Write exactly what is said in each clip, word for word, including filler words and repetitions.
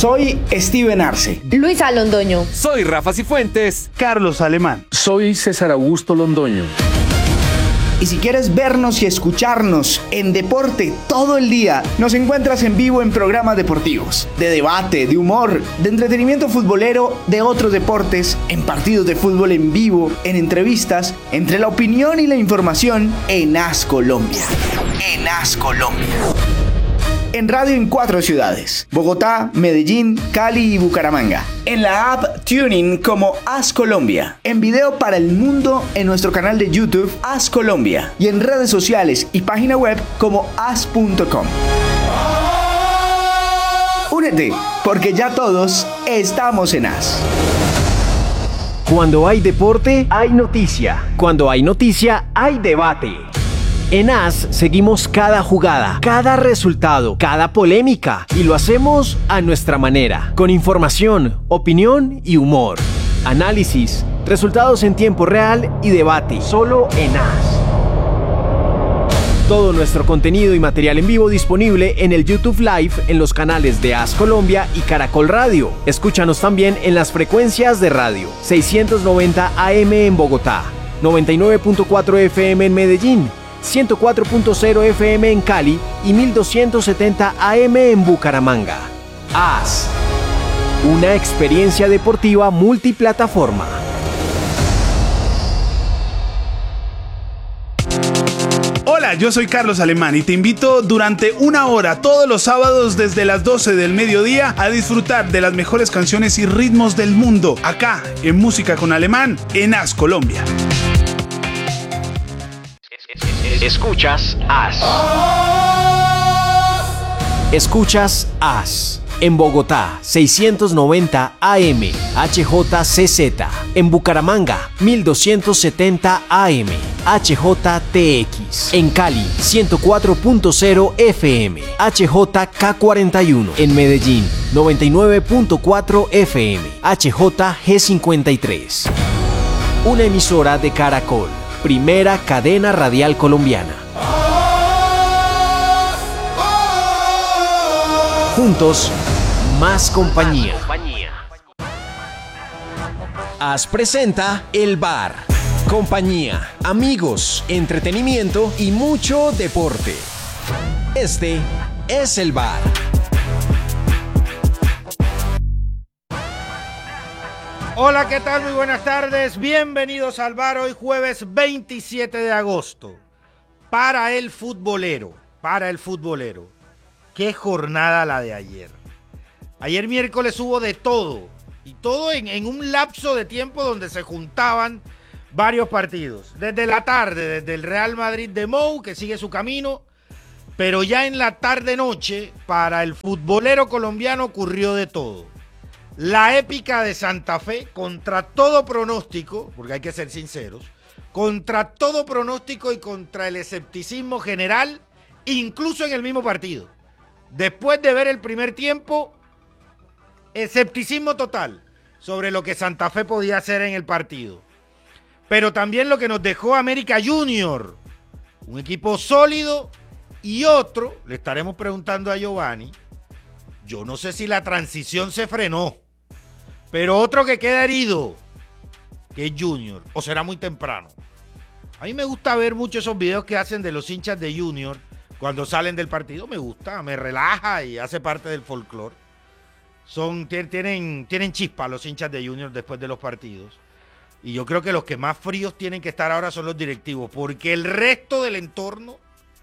Soy Steven Arce. Luisa Londoño. Soy Rafa Cifuentes. Carlos Alemán. Soy César Augusto Londoño. Y si quieres vernos y escucharnos en deporte todo el día, nos encuentras en vivo en programas deportivos, de debate, de humor, de entretenimiento futbolero, de otros deportes, en partidos de fútbol en vivo, en entrevistas, entre la opinión y la información en AS Colombia. En AS Colombia. En radio en cuatro ciudades: Bogotá, Medellín, Cali y Bucaramanga. En la app TuneIn como AS Colombia. En video para el mundo en nuestro canal de YouTube AS Colombia. Y en redes sociales y página web como as punto com. Únete, porque ya todos estamos en AS. Cuando hay deporte, hay noticia. Cuando hay noticia, hay debate. En AS seguimos cada jugada, cada resultado, cada polémica y lo hacemos a nuestra manera, con información, opinión y humor. Análisis, resultados en tiempo real y debate, solo en AS. Todo nuestro contenido y material en vivo disponible en el YouTube Live en los canales de AS Colombia y Caracol Radio. Escúchanos también en las frecuencias de radio: seiscientos noventa A M en Bogotá, noventa y nueve punto cuatro F M en Medellín, ciento cuatro punto cero F M en Cali y mil doscientos setenta A M en Bucaramanga. AS, una experiencia deportiva multiplataforma. Hola, yo soy Carlos Alemán y te invito durante una hora todos los sábados desde las doce del mediodía a disfrutar de las mejores canciones y ritmos del mundo, acá en Música con Alemán en AS Colombia. Escuchas AS. Escuchas AS. En Bogotá, seiscientos noventa A M, H J C Z. En Bucaramanga, mil doscientos setenta A M, H J T X. En Cali, ciento cuatro punto cero F M, H J K cuarenta y uno. En Medellín, noventa y nueve punto cuatro F M, H J G cincuenta y tres. Una emisora de Caracol, primera cadena radial colombiana. Juntos, más compañía. AS presenta El Bar. Compañía, amigos, entretenimiento y mucho deporte. Este es El Bar. Hola, ¿qué tal? Muy buenas tardes. Bienvenidos al Bar. Hoy jueves veintisiete de agosto. Para el futbolero, para el futbolero. Qué jornada la de ayer. Ayer miércoles hubo de todo. Y todo en, en un lapso de tiempo donde se juntaban varios partidos. Desde la tarde, desde el Real Madrid de Mou, que sigue su camino. Pero ya en la tarde-noche, para el futbolero colombiano ocurrió de todo. La épica de Santa Fe, contra todo pronóstico, porque hay que ser sinceros, contra todo pronóstico y contra el escepticismo general, incluso en el mismo partido. Después de ver el primer tiempo, escepticismo total sobre lo que Santa Fe podía hacer en el partido. Pero también lo que nos dejó América Junior, un equipo sólido, y otro, le estaremos preguntando a Giovanni, yo no sé si la transición se frenó, pero otro que queda herido, que es Junior, o será muy temprano. A mí me gusta ver mucho esos videos que hacen de los hinchas de Junior cuando salen del partido. Me gusta, me relaja y hace parte del folclore. Son, tienen, tienen chispa los hinchas de Junior después de los partidos. Y yo creo que los que más fríos tienen que estar ahora son los directivos, porque el resto del entorno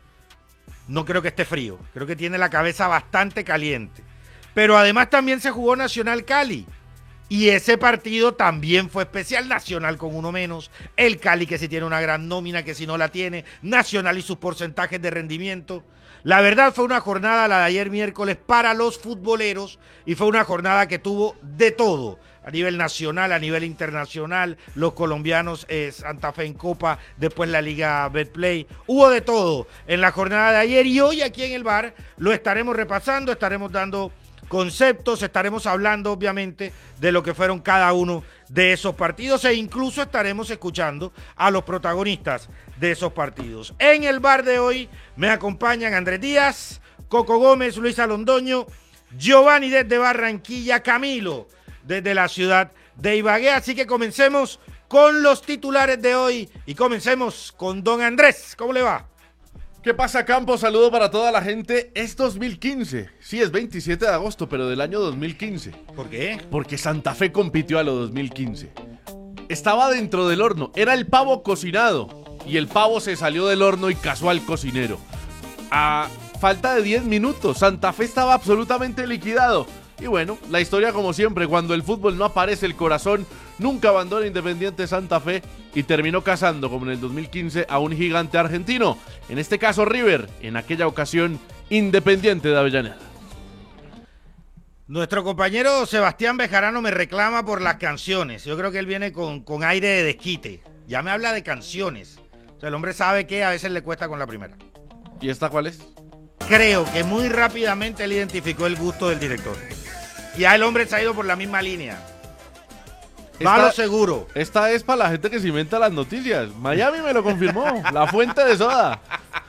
no creo que esté frío. Creo que tiene la cabeza bastante caliente. Pero además también se jugó Nacional Cali. Y ese partido también fue especial. Nacional con uno menos. El Cali que sí tiene una gran nómina, que si no la tiene. Nacional y sus porcentajes de rendimiento. La verdad fue una jornada, la de ayer miércoles, para los futboleros. Y fue una jornada que tuvo de todo. A nivel nacional, a nivel internacional. Los colombianos, eh, Santa Fe en Copa. Después la Liga Betplay. Hubo de todo en la jornada de ayer. Y hoy aquí en el Bar lo estaremos repasando. Estaremos dando conceptos, estaremos hablando obviamente de lo que fueron cada uno de esos partidos e incluso estaremos escuchando a los protagonistas de esos partidos. En el Bar de hoy me acompañan Andrés Díaz, Coco Gómez, Luisa Londoño, Giovanni desde Barranquilla, Camilo desde la ciudad de Ibagué. Así que comencemos con los titulares de hoy y comencemos con don Andrés. ¿Cómo le va? ¿Qué pasa, Campo? Saludo para toda la gente. Es dos mil quince. Sí, es veintisiete de agosto, pero del año dos mil quince. ¿Por qué? Porque Santa Fe compitió a lo dos mil quince. Estaba dentro del horno. Era el pavo cocinado. Y el pavo se salió del horno y cazó al cocinero. A falta de diez minutos, Santa Fe estaba absolutamente liquidado. Y bueno, la historia como siempre, cuando el fútbol no aparece, el corazón nunca abandona Independiente Santa Fe y terminó cazando, como en el dos mil quince, a un gigante argentino. En este caso River, en aquella ocasión Independiente de Avellaneda. Nuestro compañero Sebastián Bejarano me reclama por las canciones. Yo creo que él viene con, con aire de desquite. Ya me habla de canciones. O sea, el hombre sabe que a veces le cuesta con la primera. ¿Y esta cuál es? Creo que muy rápidamente él identificó el gusto del director. Ya el hombre se ha ido por la misma línea. Va a lo seguro. Esta es para la gente que se inventa las noticias. Miami me lo confirmó. La fuente de soda.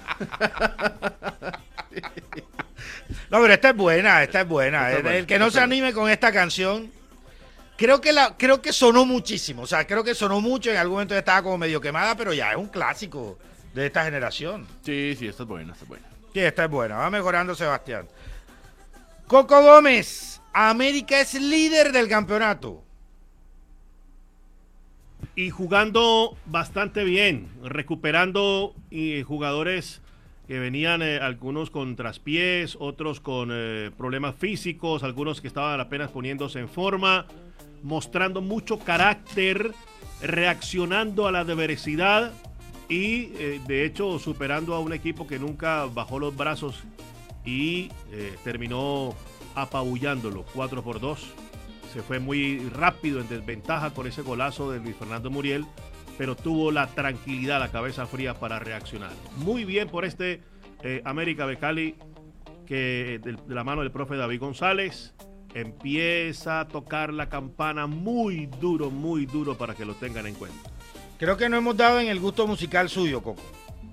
No, pero esta es buena, esta es buena. El, el que no se anime con esta canción, creo que la, creo que sonó muchísimo. O sea, creo que sonó mucho. En algún momento estaba como medio quemada, pero ya es un clásico de esta generación. Sí, sí, esta es buena, esta es buena. Sí, esta es buena. Va mejorando Sebastián. Coco Gómez, América es líder del campeonato. Y jugando bastante bien, recuperando eh, jugadores que venían, eh, algunos con traspiés, otros con eh, problemas físicos, algunos que estaban apenas poniéndose en forma, mostrando mucho carácter, reaccionando a la adversidad y eh, de hecho superando a un equipo que nunca bajó los brazos y eh, terminó apabullándolo cuatro por dos. Se fue muy rápido en desventaja con ese golazo de Luis Fernando Muriel, pero tuvo la tranquilidad, la cabeza fría para reaccionar. Muy bien por este eh, América de Cali, que de, de la mano del profe David González empieza a tocar la campana muy duro, muy duro para que lo tengan en cuenta. Creo que no hemos dado en el gusto musical suyo, Coco.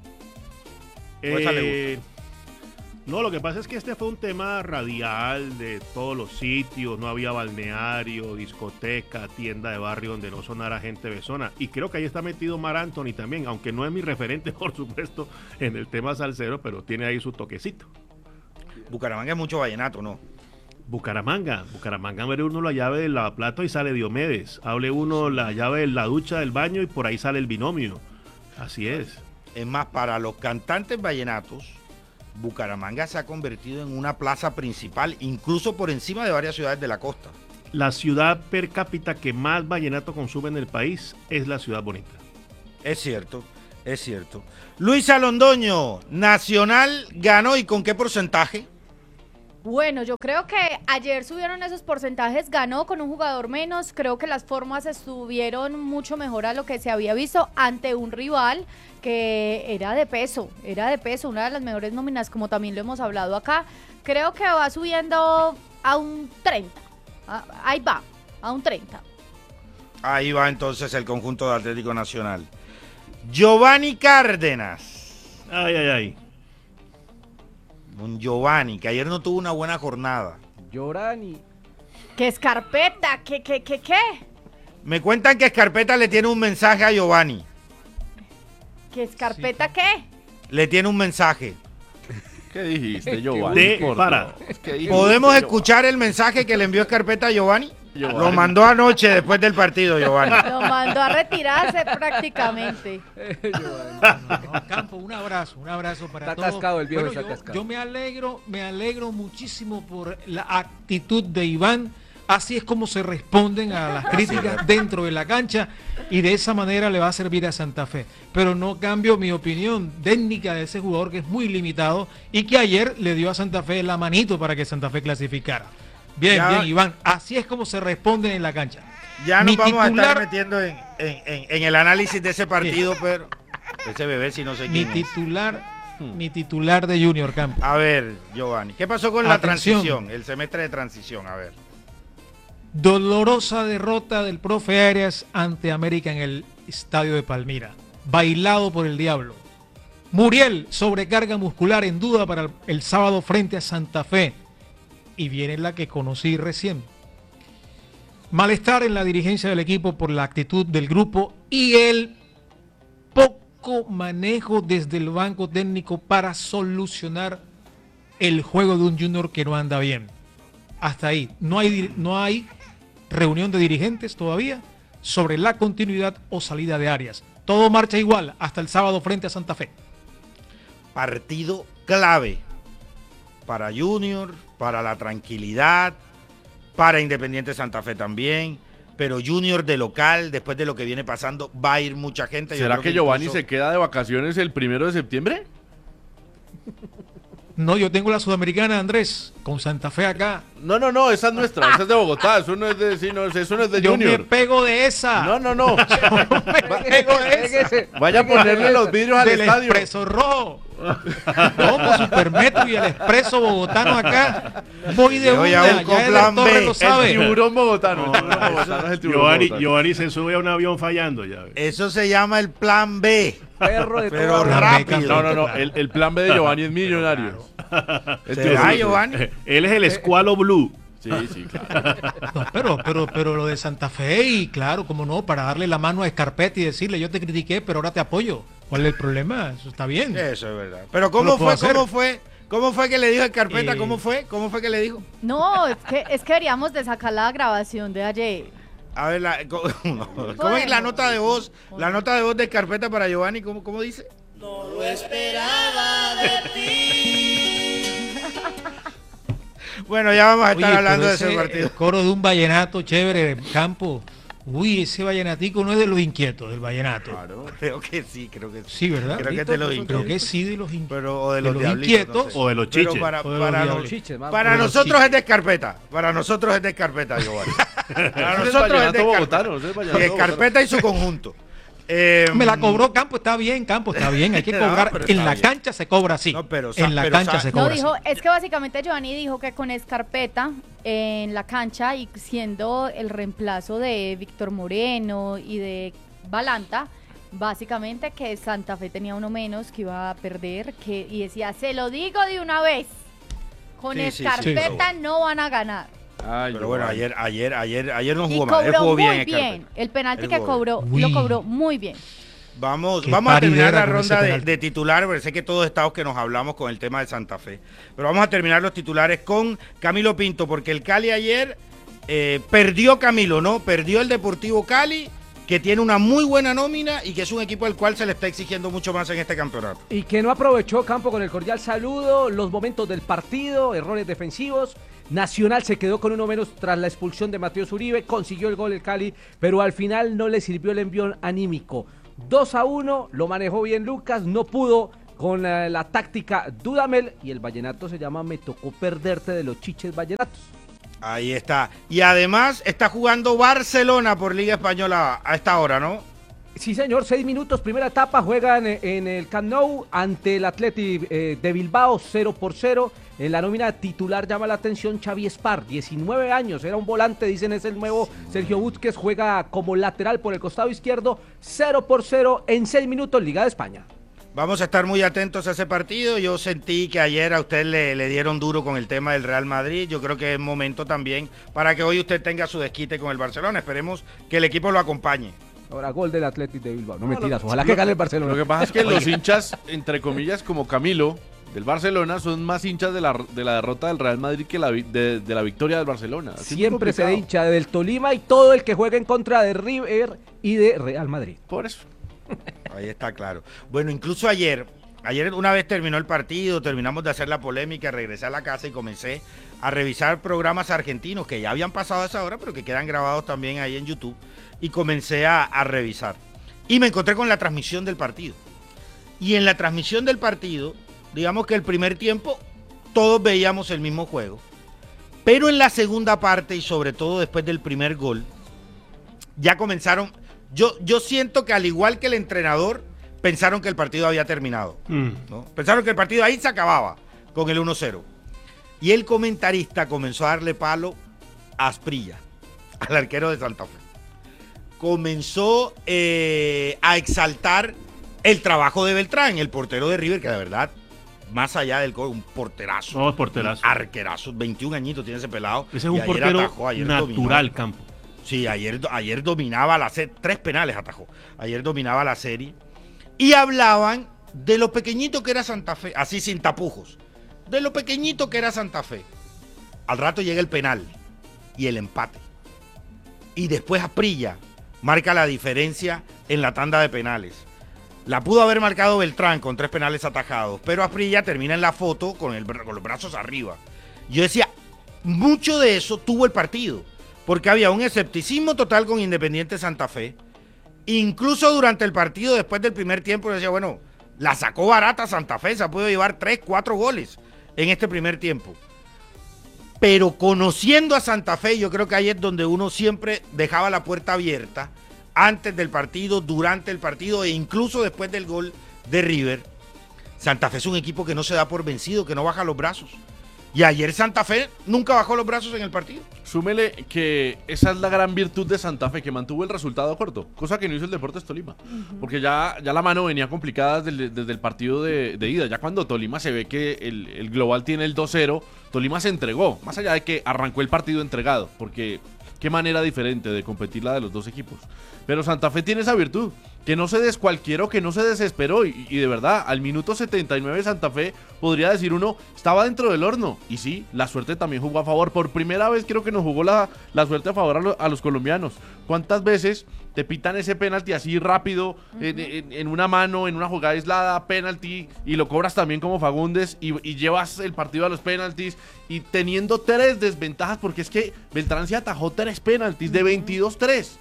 Eh, no, lo que pasa es que este fue un tema radial de todos los sitios, no había balneario, discoteca, tienda de barrio donde no sonara gente besona. Y creo que ahí está metido Mar Anthony también, aunque no es mi referente, por supuesto, en el tema salsero, pero tiene ahí su toquecito. Bucaramanga es mucho vallenato, ¿no? Bucaramanga, Bucaramanga, abre uno la llave del lavaplato y sale Diomedes, hable uno la llave de la ducha del baño y por ahí sale el binomio. Así es. Es más, para los cantantes vallenatos, Bucaramanga se ha convertido en una plaza principal, incluso por encima de varias ciudades de la costa. La ciudad per cápita que más vallenato consume en el país es la Ciudad Bonita. Es cierto, es cierto. Luisa Londoño, Nacional ganó, ¿y con qué porcentaje? Bueno, yo creo que ayer subieron esos porcentajes, ganó con un jugador menos, creo que las formas estuvieron mucho mejor a lo que se había visto ante un rival que era de peso, era de peso, una de las mejores nóminas, como también lo hemos hablado acá. Creo que va subiendo a un treinta, ahí va, a un treinta. Ahí va entonces el conjunto de Atlético Nacional. Giovanni Cárdenas. Ay, ay, ay. Un Giovanni, que ayer no tuvo una buena jornada. Giovanni. ¿Qué Escarpeta? ¿Qué, qué, qué, qué? Me cuentan que Escarpeta le tiene un mensaje a Giovanni. ¿Qué Escarpeta qué? Le tiene un mensaje. ¿Qué dijiste, Giovanni? De, para. ¿Podemos escuchar el mensaje que le envió Escarpeta a Giovanni? Giovanni. Lo mandó anoche después del partido, Giovanni. Lo mandó a retirarse prácticamente. No, no, Campo, un abrazo, un abrazo para está todos. Cascado, el viejo bueno, está yo, cascado. yo me alegro, me alegro muchísimo por la actitud de Iván. Así es como se responden a las críticas dentro de la cancha y de esa manera le va a servir a Santa Fe. Pero no cambio mi opinión técnica de ese jugador que es muy limitado y que ayer le dio a Santa Fe la manito para que Santa Fe clasificara. Bien, ya, bien, Iván. Así es como se responden en la cancha. Ya nos mi vamos titular, a estar metiendo en, en, en, en el análisis de ese partido, sí. Pero ese bebé si no sé mi quién titular, es. mi titular de Junior Campo. A ver, Giovanni, ¿qué pasó con Atención. la transición, el semestre de transición? A ver. Dolorosa derrota del profe Arias ante América en el estadio de Palmira. Bailado por el diablo. Muriel, sobrecarga muscular en duda para el, el sábado frente a Santa Fe. y viene la que conocí recién. Malestar en la dirigencia del equipo por la actitud del grupo y el poco manejo desde el banco técnico para solucionar el juego de un Junior que no anda bien. Hasta ahí. No hay, no hay reunión de dirigentes todavía sobre la continuidad o salida de Arias. Todo marcha igual hasta el sábado frente a Santa Fe. Partido clave para Junior, para la tranquilidad, para Independiente Santa Fe también, pero Junior de local, después de lo que viene pasando, va a ir mucha gente. ¿Será que, que Giovanni incluso... se queda de vacaciones el primero de septiembre? No, yo tengo la Sudamericana, Andrés, con Santa Fe acá. No, no, no, esa es nuestra, esa es de Bogotá, eso no es de, sí, no, eso no es de yo Junior. Yo me pego de esa. No, no, no. Yo me pego de esa. Vaya a ponerle los vidrios al del estadio. Expreso Rojo. Como Supermetro y el Expreso bogotano acá. Voy de una, ya, ya el Torre lo sabe. El tiburón bogotano. No, el tiburón bogotano es el tiburón Giovanni, bogotano. Giovanni se sube a un avión fallando ya. Eso se llama el plan B. Perro de pero todo. rápido. No, no, no. El, el plan B de Giovanni es millonario. ¿Será, Giovanni? Él es el escualo blue. Sí, sí, claro. No, pero, pero, pero lo de Santa Fe, y claro, como no, para darle la mano a Scarpetti y decirle, yo te critiqué, pero ahora te apoyo. ¿Cuál es el problema? Eso está bien. Eso es verdad. Pero ¿cómo fue? ¿Cómo fue? ¿Cómo fue que le dijo a Scarpetta? Eh... ¿Cómo fue? ¿Cómo fue que le dijo? No, es que, es que deberíamos de sacar la grabación de ayer. A ver, la, ¿cómo, ¿cómo es la nota de voz? La nota de voz de Scarpetta para Giovanni, ¿cómo, cómo dice? No lo esperaba de ti. Bueno, ya vamos a estar Oye, hablando de ese, ese partido. El coro de un vallenato chévere, Campo. Uy, ese vallenatico no es de los inquietos, del vallenato. Claro, creo que sí, creo que sí. Sí, ¿verdad? Creo que es de los inquietos. Creo que sí, de los inquietos. Pero, o de los, de los inquietos. inquietos. No sé. O de los chiches. Pero para, o de para, los no, chiches, para de nosotros chiches. es de Scarpetta. Para nosotros es de Scarpetta, Giovanni. Para Ese es nosotros es de bogotano, Scarpetta. ese es vallenato Y Scarpetta y su conjunto. Eh, Me la cobró Campo, está bien, Campo, está bien. Hay que No, cobrar. pero en está la bien. cancha se cobra así. No, pero, en la pero, cancha se No, cobra dijo, así. es que básicamente Giovanni dijo que con Scarpetta en la cancha y siendo el reemplazo de Víctor Moreno y de Balanta, básicamente que Santa Fe tenía uno menos, que iba a perder, que y decía, se lo digo de una vez, con Sí, sí, Scarpetta sí. no van a ganar. Ay, Pero bueno, Giovanni. ayer, ayer, ayer, ayer no Y jugó mal. Él cobró jugó muy bien, bien, Scarpetta. el penalti Él que jugó cobró, Uy. lo cobró muy bien. Vamos, Qué vamos a terminar paridera la con ese ronda de, penalti. de titulares, porque sé que todos estamos que nos hablamos con el tema de Santa Fe. Pero vamos a terminar los titulares con Camilo Pinto, porque el Cali ayer eh, perdió Camilo, ¿no? Perdió el Deportivo Cali, que tiene una muy buena nómina y que es un equipo al cual se le está exigiendo mucho más en este campeonato. Y que no aprovechó Campo con el cordial saludo, los momentos del partido, errores defensivos. Nacional se quedó con uno menos tras la expulsión de Matías Uribe, consiguió el gol el Cali, pero al final no le sirvió el envión anímico. dos a uno, lo manejó bien Lucas, no pudo con la, la táctica Dudamel y el vallenato se llama Me tocó perderte de los chiches vallenatos. Ahí está. Y además está jugando Barcelona por Liga Española a esta hora, ¿no? Sí, señor, seis minutos, primera etapa, juegan en el Camp Nou ante el Athletic eh, de Bilbao, cero por cero. En la nómina titular llama la atención Xavi Espar, diecinueve años, era un volante, dicen es el nuevo Sergio Busquets, juega como lateral por el costado izquierdo, cero por cero en seis minutos, Liga de España. Vamos a estar muy atentos a ese partido. Yo sentí que ayer a usted le, le dieron duro con el tema del Real Madrid. Yo creo que es momento también para que hoy usted tenga su desquite con el Barcelona. Esperemos que el equipo lo acompañe. Ahora gol del Athletic de Bilbao, no, No, mentiras, lo- ojalá que gane el Barcelona. Lo que pasa es que los hinchas, entre comillas, como Camilo, del Barcelona, son más hinchas de la, de la derrota del Real Madrid que la, vi- de, de la victoria del Barcelona. Así es Siempre se complicado. hincha del Tolima y todo el que juega en contra de River y de Real Madrid. Por eso. Ahí está claro. Bueno, incluso ayer, ayer una vez terminó el partido, terminamos de hacer la polémica, regresé a la casa y comencé a revisar programas argentinos que ya habían pasado a esa hora, pero que quedan grabados también ahí en YouTube, y comencé a, a revisar. Y me encontré con la transmisión del partido. Y en la transmisión del partido, digamos que el primer tiempo todos veíamos el mismo juego, pero en la segunda parte y sobre todo después del primer gol, ya comenzaron... Yo, yo siento que al igual que el entrenador, pensaron que el partido había terminado. Mm. ¿no? Pensaron que el partido ahí se acababa con el uno cero. Y el comentarista comenzó a darle palo a Asprilla, al arquero de Santa Fe. Comenzó eh, a exaltar el trabajo de Beltrán, el portero de River, que de verdad más allá del gol, un porterazo. No, porterazo. Un arquerazo, veintiún añitos tiene ese pelado. Ese es un portero atajó, natural, dominó. Campo. Sí, ayer, ayer dominaba la serie, tres penales atajó. Ayer dominaba la serie. Y hablaban de lo pequeñito que era Santa Fe, así sin tapujos. De lo pequeñito que era Santa Fe. Al rato llega el penal y el empate. Y después Asprilla marca la diferencia en la tanda de penales. La pudo haber marcado Beltrán con tres penales atajados, pero Asprilla termina en la foto con, el, con los brazos arriba. Yo decía, mucho de eso tuvo el partido, porque había un escepticismo total con Independiente Santa Fe. Incluso durante el partido, después del primer tiempo, yo decía, bueno, la sacó barata Santa Fe, se ha podido llevar tres, cuatro goles en este primer tiempo. Pero conociendo a Santa Fe, yo creo que ahí es donde uno siempre dejaba la puerta abierta, antes del partido, durante el partido e incluso después del gol de River. Santa Fe es un equipo que no se da por vencido, que no baja los brazos. Y ayer Santa Fe nunca bajó los brazos en el partido. Súmele que esa es la gran virtud de Santa Fe, que mantuvo el resultado corto, cosa que no hizo el Deportes Tolima. Uh-huh. Porque ya, ya la mano venía complicada desde, desde el partido de, de ida. Ya cuando Tolima se ve que el, el global tiene el dos cero, Tolima se entregó, más allá de que arrancó el partido entregado, porque qué manera diferente de competir la de los dos equipos. Pero Santa Fe tiene esa virtud, que no se descualquieró, que no se desesperó, y, y de verdad, al minuto setenta y nueve Santa Fe, podría decir uno, estaba dentro del horno. Y sí, la suerte también jugó a favor. Por primera vez creo que nos jugó la, la suerte a favor a, lo, a los colombianos. ¿Cuántas veces te pitan ese penalti así rápido, uh-huh. en, en, en una mano, en una jugada aislada, penalti, y lo cobras también como Fagundes, y, y llevas el partido a los penaltis, y teniendo tres desventajas, porque es que Beltrán se atajó tres penaltis de veintidós tres.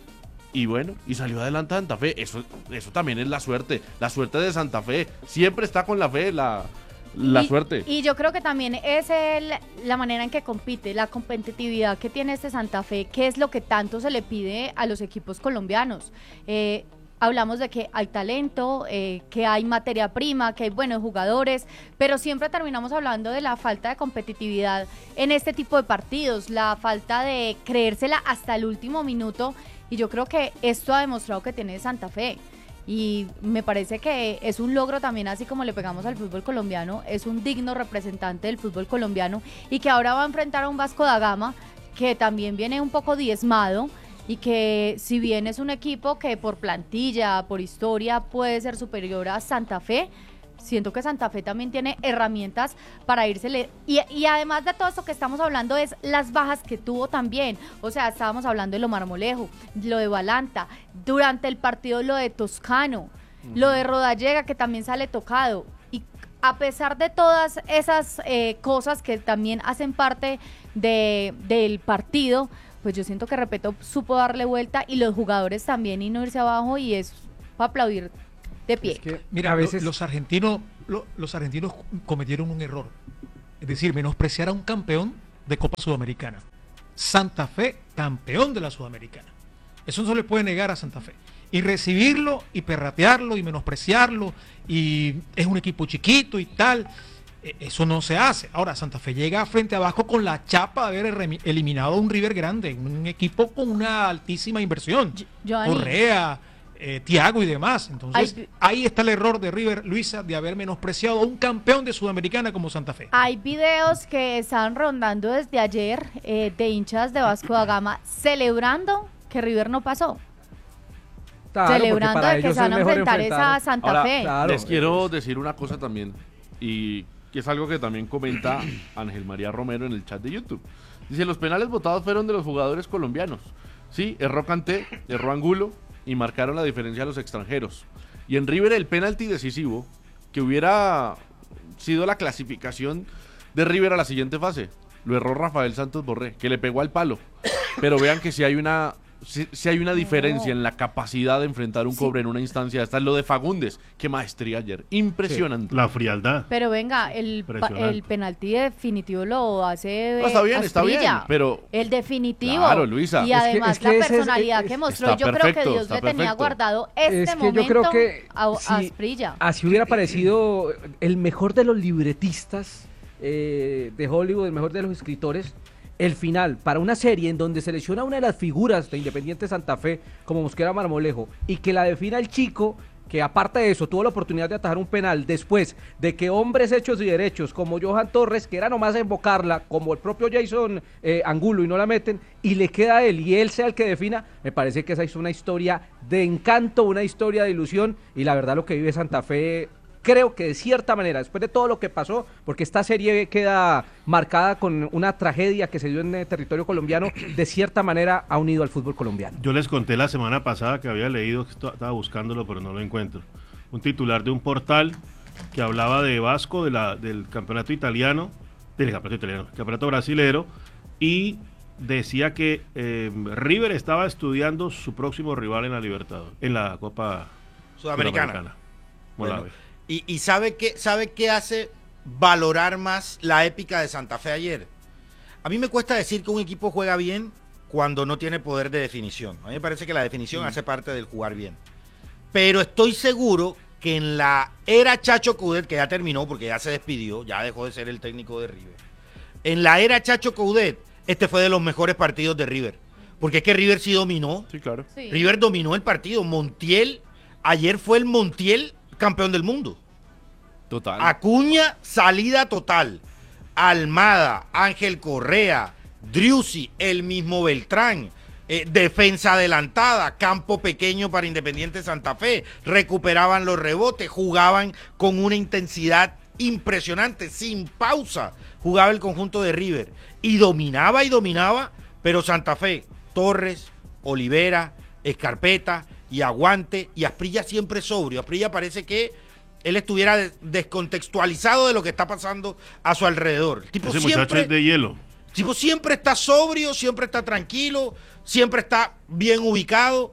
Y bueno, y salió adelante Santa Fe. Eso, eso también es la suerte. La suerte de Santa Fe. Siempre está con la fe, la, la y, suerte. Y yo creo que también es el, la manera en que compite, la competitividad que tiene este Santa Fe, que es lo que tanto se le pide a los equipos colombianos. Eh, hablamos de que hay talento, eh, que hay materia prima, que hay buenos jugadores, pero siempre terminamos hablando de la falta de competitividad en este tipo de partidos, la falta de creérsela hasta el último minuto. Y yo creo que esto ha demostrado que tiene Santa Fe. Y me parece que es un logro también, así como le pegamos al fútbol colombiano, es un digno representante del fútbol colombiano y que ahora va a enfrentar a un Vasco da Gama que también viene un poco diezmado y que si bien es un equipo que por plantilla, por historia puede ser superior a Santa Fe, siento que Santa Fe también tiene herramientas para írsele. Y, y además de todo esto que estamos hablando es las bajas que tuvo también. O sea, estábamos hablando de lo Marmolejo, lo de Balanta, durante el partido lo de Toscano, uh-huh. lo de Rodallega que también sale tocado. Y a pesar de todas esas eh, cosas que también hacen parte de, del partido, pues yo siento que Repeto supo darle vuelta y los jugadores también y no irse abajo y es para aplaudir de pie. Es que, mira, a veces los argentinos, lo, los argentinos cometieron un error, es decir, menospreciar a un campeón de Copa Sudamericana. Santa Fe, campeón de la Sudamericana. Eso no se le puede negar a Santa Fe. Y recibirlo y perratearlo y menospreciarlo y es un equipo chiquito y tal, eso no se hace. Ahora Santa Fe llega frente abajo con la chapa de haber eliminado a un River grande, un equipo con una altísima inversión. Yo, Correa, Eh, Thiago y demás. Entonces hay, ahí está el error de River, Luisa, de haber menospreciado a un campeón de Sudamericana como Santa Fe. Hay videos que están rondando desde ayer eh, de hinchas de Vasco da Gama celebrando que River no pasó. Claro, celebrando de que se van a enfrentar esa Santa Ahora, Fe. Claro, les quiero decir una cosa también, y que es algo que también comenta Ángel María Romero en el chat de YouTube. Dice, los penales votados fueron de los jugadores colombianos. Sí, erró Kanté, erró Angulo, y marcaron la diferencia a los extranjeros. Y en River el penalti decisivo, que hubiera sido la clasificación de River a la siguiente fase, lo erró Rafael Santos Borré, que le pegó al palo. Pero vean que si hay una si, si hay una diferencia en la capacidad de enfrentar un sí. cobre en una instancia. Esta es lo de Fagundes, qué maestría ayer, impresionante. Sí. La frialdad. Pero venga, el, el penalti definitivo lo hace no, está bien, Asprilla. Está bien, pero el definitivo. Claro, Luisa. Y además es que, es que la personalidad es, es, que mostró, yo perfecto, creo que Dios le perfecto. tenía guardado este es que momento yo creo que a, a si Asprilla. Así hubiera parecido el mejor de los libretistas eh, de Hollywood, el mejor de los escritores, el final para una serie en donde se lesiona una de las figuras de Independiente Santa Fe como Mosquera Marmolejo y que la defina el chico que aparte de eso tuvo la oportunidad de atajar un penal después de que hombres hechos y derechos como Johan Torres, que era nomás invocarla, como el propio Jason eh, Angulo y no la meten, y le queda a él y él sea el que defina, me parece que esa es una historia de encanto, una historia de ilusión, y la verdad lo que vive Santa Fe, creo que de cierta manera, después de todo lo que pasó, porque esta serie queda marcada con una tragedia que se dio en el territorio colombiano, de cierta manera ha unido al fútbol colombiano. Yo les conté la semana pasada que había leído, que estaba buscándolo pero no lo encuentro, un titular de un portal que hablaba de Vasco, de la, del campeonato italiano, del campeonato italiano, campeonato brasilero, y decía que eh, River estaba estudiando su próximo rival en la Libertadores, en la Copa Sudamericana. Sudamericana. Bueno, y, y sabe qué, sabe qué hace valorar más la épica de Santa Fe ayer. A mí me cuesta decir que un equipo juega bien cuando no tiene poder de definición. A mí me parece que la definición mm. hace parte del jugar bien. Pero estoy seguro que en la era Chacho Coudet, que ya terminó porque ya se despidió, ya dejó de ser el técnico de River. En la era Chacho Coudet, este fue de los mejores partidos de River. Porque es que River sí dominó. Sí, claro. Sí. River dominó el partido. Montiel, ayer fue el Montiel campeón del mundo. Total. Acuña, salida total. Almada, Ángel Correa, Driussi, el mismo Beltrán, eh, defensa adelantada, campo pequeño para Independiente Santa Fe, recuperaban los rebotes, jugaban con una intensidad impresionante, sin pausa, jugaba el conjunto de River y dominaba y dominaba, pero Santa Fe, Torres, Olivera, Escarpeta y Aguante, y Asprilla siempre sobrio. Asprilla parece que él estuviera des- descontextualizado de lo que está pasando a su alrededor. El tipo Ese siempre, muchacho es de hielo. el tipo siempre está sobrio, siempre está tranquilo, siempre está bien ubicado.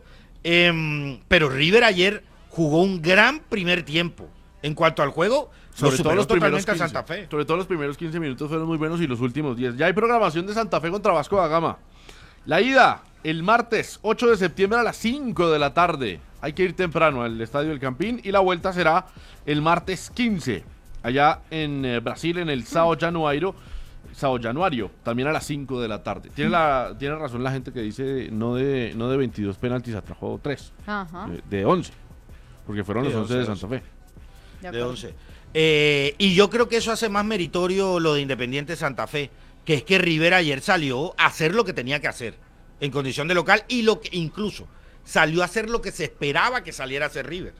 Eh, pero River ayer jugó un gran primer tiempo. En cuanto al juego, Sobre lo todo los superó primeros totalmente a quince. Santa Fe. Sobre todo los primeros quince minutos fueron muy buenos y los últimos diez. Ya hay programación de Santa Fe contra Vasco da Gama. La ida, el martes ocho de septiembre a las cinco de la tarde. Hay que ir temprano al Estadio del Campín y la vuelta será el martes quince, allá en eh, Brasil, en el Sao Januario, Sao Januario, también a las cinco de la tarde. Tiene, la, tiene razón la gente que dice no de, no de veintidós penaltis atrajó tres, Ajá. de, de once, porque fueron los De once de once, Santa Fe. De De acuerdo. once. Eh, y yo creo que eso hace más meritorio lo de Independiente Santa Fe, que es que River ayer salió a hacer lo que tenía que hacer en condición de local y lo que incluso salió a hacer lo que se esperaba que saliera a hacer River.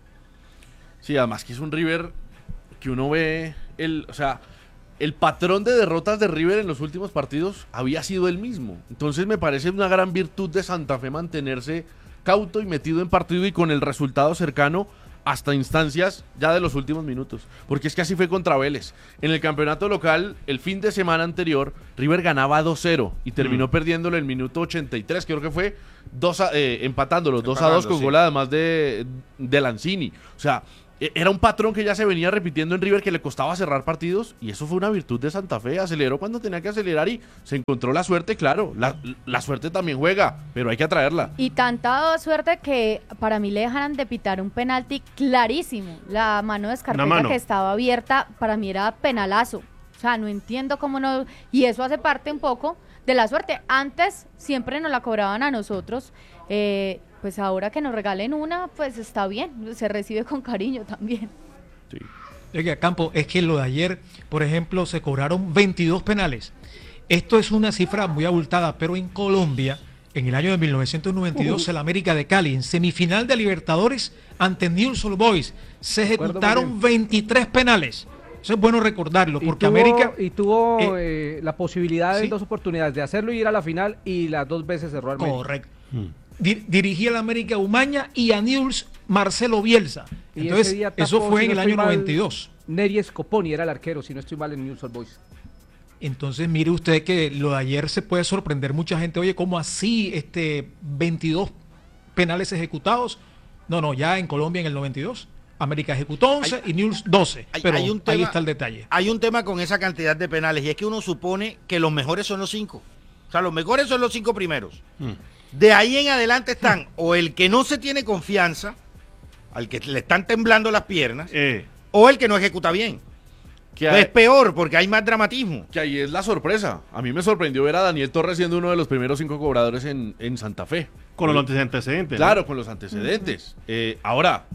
Sí, además que es un River que uno ve, el, o sea, el patrón de derrotas de River en los últimos partidos había sido el mismo. Entonces me parece una gran virtud de Santa Fe mantenerse cauto y metido en partido y con el resultado cercano hasta instancias ya de los últimos minutos. Porque es que así fue contra Vélez. En el campeonato local, el fin de semana anterior, River ganaba dos cero y terminó mm. perdiéndolo en el minuto ochenta y tres, creo que fue, dos a, eh, empatándolo, dos a dos con sí. gol además de, de Lanzini. O sea, era un patrón que ya se venía repitiendo en River, que le costaba cerrar partidos, y eso fue una virtud de Santa Fe. Aceleró cuando tenía que acelerar y se encontró la suerte, claro. La, la suerte también juega, pero hay que atraerla. Y tanta suerte que para mí le dejaran de pitar un penalti clarísimo. La mano de Escarpeta mano. que estaba abierta, para mí era penalazo. O sea, no entiendo cómo no... Y eso hace parte un poco de la suerte. Antes siempre nos la cobraban a nosotros. Eh... Pues ahora que nos regalen una, pues está bien, se recibe con cariño también. Sí. Oiga, Campo, es que lo de ayer, por ejemplo, se cobraron veintidós penales. Esto es una cifra muy abultada, pero en Colombia, en el año de mil novecientos noventa y dos, uh-huh. el América de Cali, en semifinal de Libertadores ante Newell's Old Boys, se ejecutaron veintitrés penales. Eso es bueno recordarlo, porque y tuvo, América... Y tuvo eh, eh, la posibilidad ¿sí? en dos oportunidades de hacerlo y ir a la final, y las dos veces cerró al medio. Correcto. Hmm. Dirigía el América Umaña y a Newell's Marcelo Bielsa. Entonces, tapó, eso fue si en no el año mal, noventa y dos. Neri Scoponi era el arquero, si no estoy mal, en Newell's Old Boys. Entonces, mire usted que lo de ayer se puede sorprender mucha gente. Oye, ¿cómo así este veintidós penales ejecutados? No, no, ya en Colombia en el noventa y dos. América ejecutó once hay, y Newell's doce. Hay, pero hay un tema, ahí está el detalle. Hay un tema con esa cantidad de penales, y es que uno supone que los mejores son los cinco. O sea, los mejores son los cinco primeros. Hmm. De ahí en adelante están o el que no se tiene confianza, al que le están temblando las piernas, eh. o el que no ejecuta bien. Que hay, es peor porque hay más dramatismo. Que ahí es la sorpresa. A mí me sorprendió ver a Daniel Torres siendo uno de los primeros cinco cobradores en, en Santa Fe. Con los antecedentes. Claro, ¿no? Con los antecedentes. Uh-huh. eh, ahora,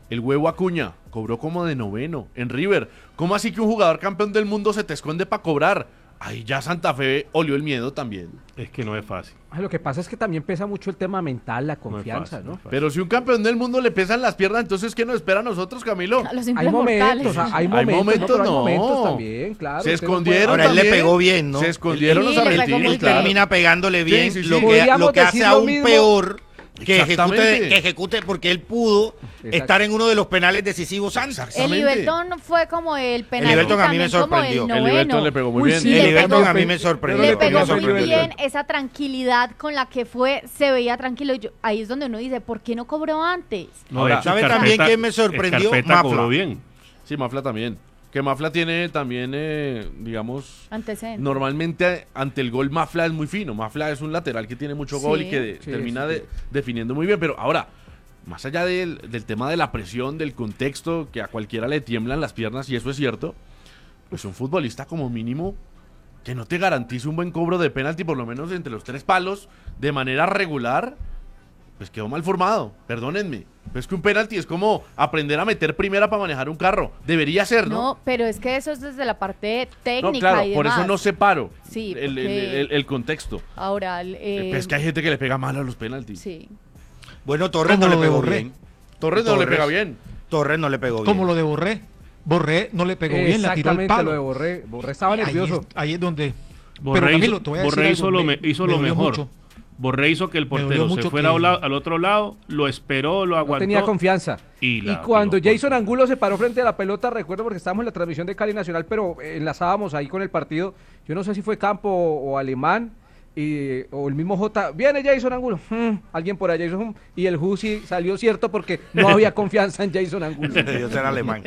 El Huevo Acuña cobró como de noveno en River. ¿Cómo así que un jugador campeón del mundo se te esconde para cobrar? Ahí ya Santa Fe olió el miedo también. Es que no es fácil. Ay, lo que pasa es que también pesa mucho el tema mental, la confianza, fácil, ¿no? no es fácil. Pero si un campeón del mundo le pesan las piernas, entonces ¿qué nos espera a nosotros, Camilo? A los Hay simples momentos, mortales. hay Hay momentos, momentos, no, pero hay no. momentos también, claro. Se usted no escondieron puede- Ahora, él le también. pegó bien, ¿no? Se escondieron Sí, los le pegó argentinos, muy Él claro. termina pegándole bien, Sí, sí, sí. lo, que, Podríamos lo que hace decir aún lo mismo. peor que ejecute, Exactamente. que ejecute, porque él pudo Exacto. estar en uno de los penales decisivos antes. El Exactamente. Libertón fue como el penal. Liberton a mí me también como sorprendió. el El El noveno. Liberton le pegó muy Uy, bien. sí, El le Liberton pegó- a mí me sorprendió. Le le pegó me pegó muy sorprendió. bien esa tranquilidad con la que fue, se veía tranquilo. Yo- ahí es donde uno dice, ¿por qué no cobró antes? No, Ahora, de hecho, ¿sabe Escarpeta- también quién me sorprendió? Escarpeta Mafla. cobró bien. Sí, Mafla también. Que Mafla tiene también, eh, digamos, Antecedentes. normalmente ante el gol Mafla es muy fino. Mafla es un lateral que tiene mucho gol Sí. y que de- Sí, termina sí, de- sí. definiendo muy bien. Pero ahora, más allá del, del tema de la presión, del contexto, que a cualquiera le tiemblan las piernas, y eso es cierto, pues un futbolista como mínimo que no te garantice un buen cobro de penalti, por lo menos entre los tres palos, de manera regular, pues quedó mal formado, perdónenme. Pero es que un penalti es como aprender a meter primera para manejar un carro. Debería ser, ¿no? No, pero es que eso es desde la parte técnica No, claro, y por eso demás. no separo Sí, el, el- porque- el- el contexto. Ahora, el, eh, Pero es que hay gente que le pega mal a los penaltis. sí. Bueno, Torres Como no le lo de pegó Borré. bien. Torres no le Torres. pega bien. Torres no le pegó bien. Como lo de Borré. Borré no le pegó bien, la tiró al Exactamente, lo de palo. Borré. Borré estaba Ahí nervioso. es, ahí es donde... Borré, Pero, Camilo, hizo, te voy a decir Borré algo, hizo lo, me- me- hizo me lo dolió mejor. mucho. Borré hizo que el dolió portero se mucho fuera que- a un lado- al otro lado, lo esperó, lo No aguantó. tenía confianza. Y Y, la cuando tiró Jason por- Angulo se paró frente a la pelota, recuerdo porque estábamos en la transmisión de Cali Nacional, pero eh, enlazábamos ahí con el partido. Yo no sé si fue Campo o, o Alemán, y, o el mismo J. Viene Jason Angulo. Hmm, alguien por allá. Jason, y el Jusi salió cierto porque no había confianza en Jason Angulo. Debió ser alemán.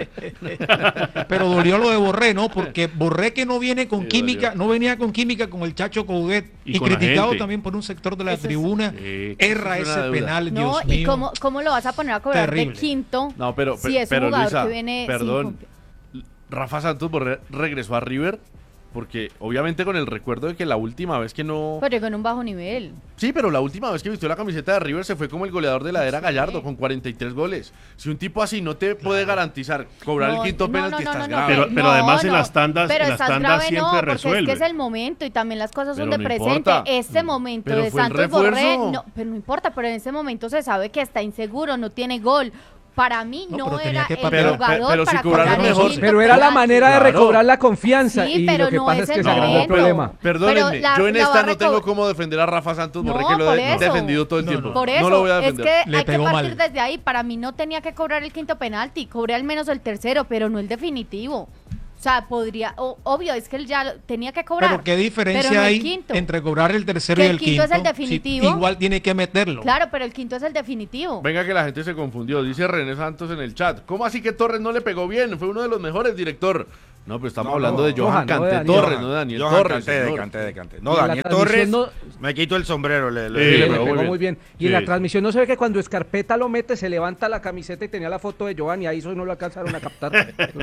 Pero dolió lo de Borré, ¿no? Porque Borré que no viene con Sí, química, dolió. no venía con química con el Chacho Coudet Y y, con la criticado gente. también por un sector de la Eso es- tribuna. Sí, Erra eso es una ese deuda. penal, No, Dios y mío. cómo, cómo lo vas a poner a cobrar Terrible. de quinto No, pero, si pe- es pero un jugador Luisa, que viene sin perdón, confi- Rafa Santos Borré regresó a River porque obviamente con el recuerdo de que la última vez que no... Pero llegó en un bajo nivel. Sí, pero la última vez que vistió la camiseta de River se fue como el goleador de la era Sí. Gallardo con cuarenta y tres goles. Si un tipo así no te puede garantizar cobrar No, el quinto no, penalti, no, no, estás no, grave. Pero- pero además en las tandas- pero en las estás tandas grave, siempre no, porque resuelve. es que es el momento y también las cosas son Pero de no presente. importa. Este momento Pero de fue el Santos Borré, refuerzo. no, pero no importa, pero en ese momento se sabe que está inseguro, no tiene gol. Para mí No, no, pero tenía era que el parar. Pero- jugador pero si para cobraron cobrar el mejor. quinto Pero era la penalti. manera de Claro. recobrar la confianza. Sí, y pero lo que no pasa es es que el se ganó el momento. problema. Perdónenme, Pero la- yo en la va esta a no tengo reco- cómo defender a Rafa Santos Borré, No, que lo por he eso. defendido todo el No, tiempo. no. Por eso, no lo voy a es defender. que Le hay que pegó partir mal. desde ahí. Para mí no tenía que cobrar el quinto penalti, cobré al menos el tercero, pero no el definitivo. O sea, podría, o- obvio, es que él ya lo- tenía que cobrar. Pero qué diferencia pero no el hay quinto. entre cobrar el tercero Que y el el quinto quinto. es el Sí, definitivo. igual tiene que meterlo. Claro, pero el quinto es el definitivo. Venga que la gente se confundió, dice René Santos en el chat. ¿Cómo así que Torres no le pegó bien? Fue uno de los mejores, director. No, pero estamos No, hablando no, de Johan Johan, no de Canté Daniel. Torres, no de Daniel Johan Torres. Canté, de señor. Canté, de Canté. Y No, en la Daniel transmisión Torres, no- me quito el sombrero. Le, le- Sí, Sí, le le pegó pegó muy muy bien. Y en Sí. la transmisión no se ve que cuando Escarpeta lo mete, se levanta la camiseta y tenía la foto de Johan y ahí eso no lo alcanzaron a captar.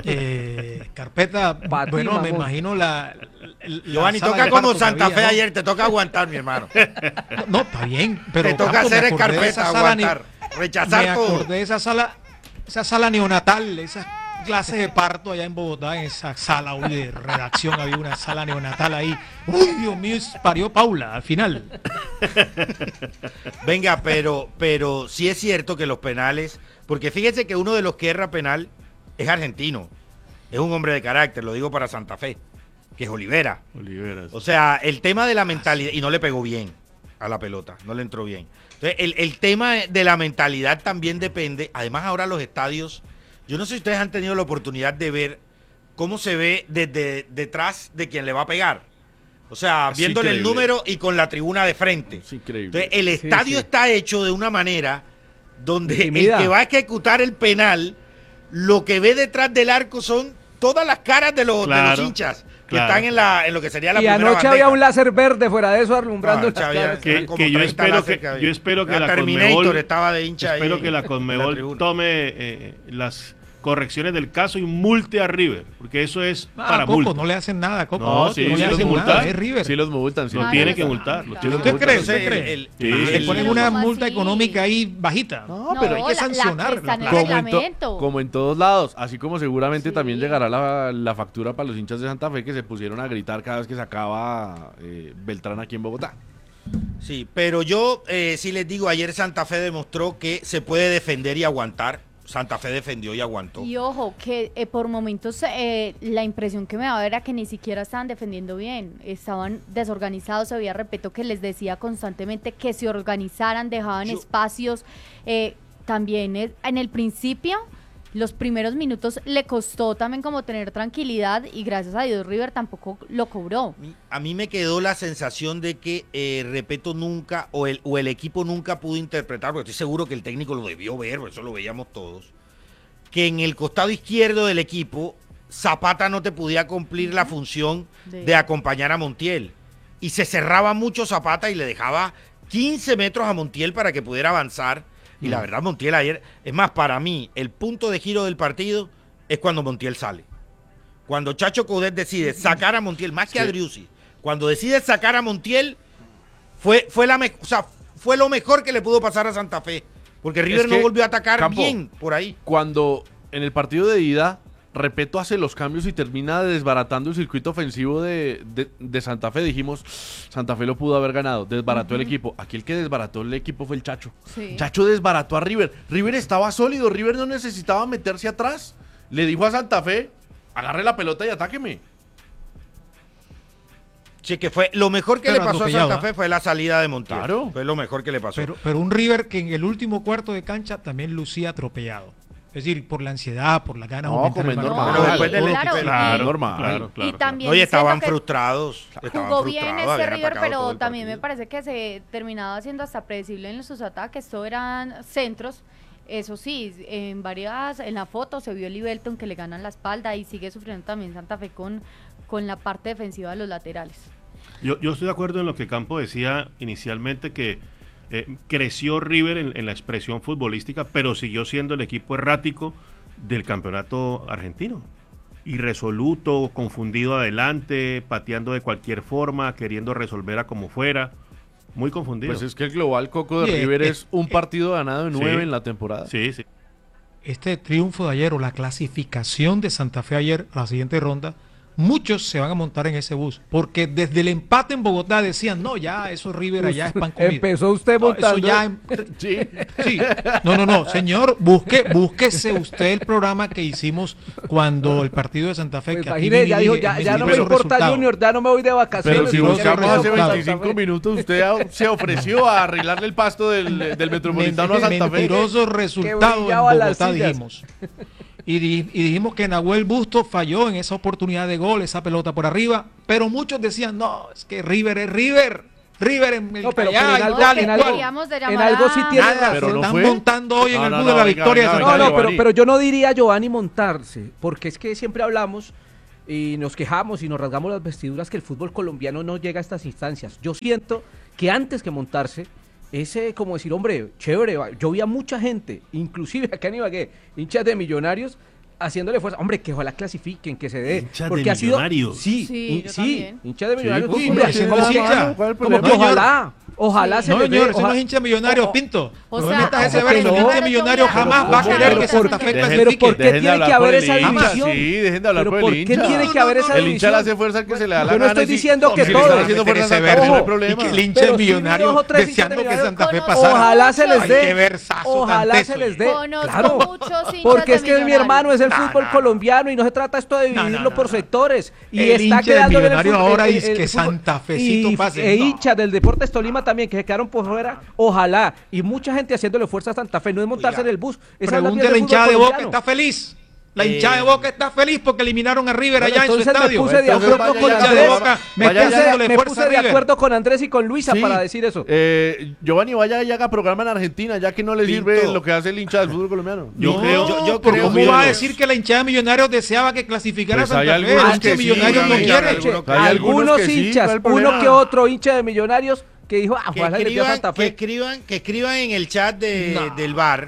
Eh, carpeta, Pa' ti, bueno, me mamón. imagino la. la- Giovanni, la sala toca de como parto que Santa había, Fe ¿no? ayer, te toca aguantar, mi hermano. No, no, está bien, pero te toca Campo, me hacer acordé de esa escarpeta, sala ni- aguantar, Me rechazar todo. acordé de esa sala, esa sala neonatal, esa clase de parto allá en Bogotá, en esa sala hoy de redacción había una sala neonatal ahí. Uy, Dios mío, parió Paula al final. Venga, pero, pero sí es cierto que los penales, porque fíjese que uno de los que erra penal es argentino, es un hombre de carácter, lo digo para Santa Fe, que es Olivera. Oliveras. O sea, el tema de la mentalidad, y no le pegó bien a la pelota, no le entró bien. Entonces, el, el tema de la mentalidad también depende, además ahora los estadios, yo no sé si ustedes han tenido la oportunidad de ver cómo se ve desde detrás de quien le va a pegar. O sea, Es viéndole el increíble. número y con la tribuna de frente. Es increíble. Entonces, el estadio sí. está hecho de una manera donde Intimida. el que va a ejecutar el penal, lo que ve detrás del arco son todas las caras de los, de Claro, los hinchas que claro. están en, la, en lo que sería la Y primera anoche bandeja. había un láser verde fuera de eso alumbrando No, las chavia, caras. que- eran como que yo treinta espero láser que- había. yo espero que la Terminator Conmebol- estaba de hincha ahí Espero en- que la en Conmebol tribuna. tome eh, las correcciones del caso y multe a River, porque eso es Ah, para Coco, multa. no le hacen nada, Coco. No, sí, no sí le los hacen multan. nada, es River. Sí los multan, sí. Lo Ay, tiene no, que no, multar. no, Lo tiene no. que ¿Usted cree? multar. ¿Usted cree? el- Sí, Le sí, ponen sí. una ¿Cómo multa así? económica ahí bajita. No, No, pero hay que la- la sancionar. que está en el como en, to- reglamento. como en todos lados, así como seguramente Sí. también llegará la, la factura para los hinchas de Santa Fe que se pusieron a gritar cada vez que sacaba eh, Beltrán aquí en Bogotá. Sí, pero yo eh, sí les digo, ayer Santa Fe demostró que se puede defender y aguantar. Santa Fe defendió y aguantó. Y ojo, que eh, por momentos eh, la impresión que me daba era que ni siquiera estaban defendiendo bien, estaban desorganizados, había, repito, que les decía constantemente que se organizaran, dejaban Yo- espacios, eh, también eh, en el principio, los primeros minutos le costó también como tener tranquilidad y gracias a Dios River tampoco lo cobró. A mí- A mí me quedó la sensación de que eh, Repeto nunca, o el, o el equipo nunca pudo interpretar, porque estoy seguro que el técnico lo debió ver, porque eso lo veíamos todos, que en el costado izquierdo del equipo, Zapata no te podía cumplir la función De- de acompañar a Montiel. Y se cerraba mucho Zapata y le dejaba quince metros a Montiel para que pudiera avanzar. Y la verdad, Montiel ayer, es más, para mí, el punto de giro del partido es cuando Montiel sale. Cuando Chacho Coudet decide sacar a Montiel, más que a Driussi, cuando decide sacar a Montiel, fue, fue, la me- o sea, fue lo mejor que le pudo pasar a Santa Fe. Porque River Es que, no volvió a atacar Campo, bien por ahí. Cuando en el partido de ida, Repeto hace los cambios y termina desbaratando el circuito ofensivo de, de- de Santa Fe, dijimos, Santa Fe lo pudo haber ganado, desbarató el equipo. Aquí el que desbarató el equipo fue el Chacho. Sí. Chacho desbarató a River. River estaba sólido, River no necesitaba meterse atrás. Le dijo a Santa Fe, agarre la pelota y atáqueme. Sí, que fue lo mejor que Pero le pasó a atropellado, Santa Fe fue la salida de Montiel. Claro. Fue lo mejor que le pasó. Pero, pero un River que en el último cuarto de cancha también lucía atropellado. Es decir, por la ansiedad, por las ganas No, de meter como el es balón. normal. Pero después del- claro, Claro, y- normal. Claro, claro. y también Oye, siento estaban que frustrados. estaban jugó bien frustrados, ese habían River, atacado todo pero el también me partido. parece que se terminaba haciendo hasta predecible en sus ataques. Todo eran centros. Eso sí, en varias, en la foto se vio el Ibelton que le ganan la espalda y sigue sufriendo también Santa Fe con, con la parte defensiva de los laterales. Yo, yo estoy de acuerdo en lo que Campo decía inicialmente, que eh, creció River en, en la expresión futbolística, pero siguió siendo el equipo errático del campeonato argentino. Irresoluto, confundido adelante, pateando de cualquier forma, queriendo resolver a como fuera. Muy confundido. Pues es que el global Coco de Oye, River eh, es un partido ganado de nueve sí. en la temporada. Sí, sí. Este triunfo de ayer o la clasificación de Santa Fe ayer a la siguiente ronda, muchos se van a montar en ese bus, porque desde el empate en Bogotá decían, no, ya eso River allá es pan comido. Empezó usted No, eso montando. ya em- Sí. sí. No, no, no, señor, busque, búsquese usted el programa que hicimos cuando el partido de Santa Fe, Pues que aquí imagínese, ya dividí dijo, en ya, ya no me mentirosos importa resultados. Junior, ya no me voy de vacaciones. Pero si Mentiroso buscamos hace resultado. veinticinco minutos, usted a- se ofreció a arreglarle el pasto del, del Metropolitano a Santa Fe. Mentirosos resultados en brillaba las Bogotá, sillas. dijimos. Y, di- y dijimos que Nahuel Busto falló en esa oportunidad de gol, esa pelota por arriba, pero muchos decían, no, es que River es River, River en el No, pero- allá, pero en y algo- tal y en cual. algo- Deberíamos de en llamar algo sí a- tiene Nada, razón. Pero se no están fue. montando hoy en No, el no, bus no, de la venga, victoria venga, de No, Santa venga, Fe. no, pero, Giovanni. pero yo no diría Giovanni montarse, porque es que siempre hablamos y nos quejamos y nos rasgamos las vestiduras que el fútbol colombiano no llega a estas instancias. Yo siento que antes que montarse, ese como decir, hombre, chévere, va. Yo vi a mucha gente, inclusive acá en Ibagué, hinchas de Millonarios, haciéndole fuerza, hombre, que ojalá clasifiquen, que se dé. Hinchas de porque ha sido, Millonarios. sí, Sí, hin- yo sí, también. hinchas de Millonarios, uy, hombre, no, ese no como es que- hincha. ¿Cuál es el como problema? que No, señor. ojalá, ojalá se No, les dé, señor, ese no ojalá- es hincha millonario, o- Pinto. o no sea, me metas ese ¿cómo verso, que un no? hincha millonario jamás va a ¿Cómo querer que que no? Santa Fe Pero clasifique. ¿por qué Dejen de tiene hablar que haber por el esa hincha, división? sí, dejen de hablar Pero por el ¿por qué hincha. tiene que haber esa El hincha división? le hace fuerza al que se le da la Yo no gana. estoy y si- diciendo que si le todos. están haciendo fuerza a Ese Santa Fe, no hay verso, problema. y que el hincha Pero es sí, millonario dos o tres deseando hinchas que de Santa Fe Millonarios. pasara. Ojalá se les Ay, dé. qué versazo Ojalá tan se teso. les dé. Conozco Claro. muchos hinchas Porque de es que es mi Millonarios. hermano, es el No, fútbol no, no. colombiano y no se trata esto de No, dividirlo no, por no. sectores. Y El está hincha de quedando en el Millonario fútbol- ahora el- dice el que fútbol- Santafecito y- pase. E No. hinchas del Deportes Tolima también que se quedaron por fuera. Ojalá. Y mucha gente haciéndole fuerza a Santa Fe. No es montarse Oiga, en el bus. Esa es la Pregúntele mierda a la del hinchada de fútbol Boca, colombiano. está feliz. La Eh, hinchada de Boca está feliz porque eliminaron a River Bueno, allá en su entonces me estadio. puse de Entonces acuerdo vaya con ya, hincha de Andrés. Boca, me vaya está ya, haciéndole Me fuerza puse a de River. acuerdo con Andrés y con Luisa Sí. para decir eso. Eh, Giovanni, vaya y haga programa en Argentina, ya que no le Pinto. sirve lo que hace el hincha del fútbol colombiano. Yo No, creo- yo- yo pero creo ¿cómo que- va a decir que la hinchada de Millonarios deseaba que clasificara Pues a hay Santa Fe? algunos El hincha de que sí, Millonarios no hay quiere. algunos que- Algunos, hay algunos que sí, hinchas, ¿cuál es el uno problema? que otro hincha de Millonarios que dijo, ah, que ojalá se le dio a escriban, Santa que Fe. escriban, que escriban en el chat de- No. del bar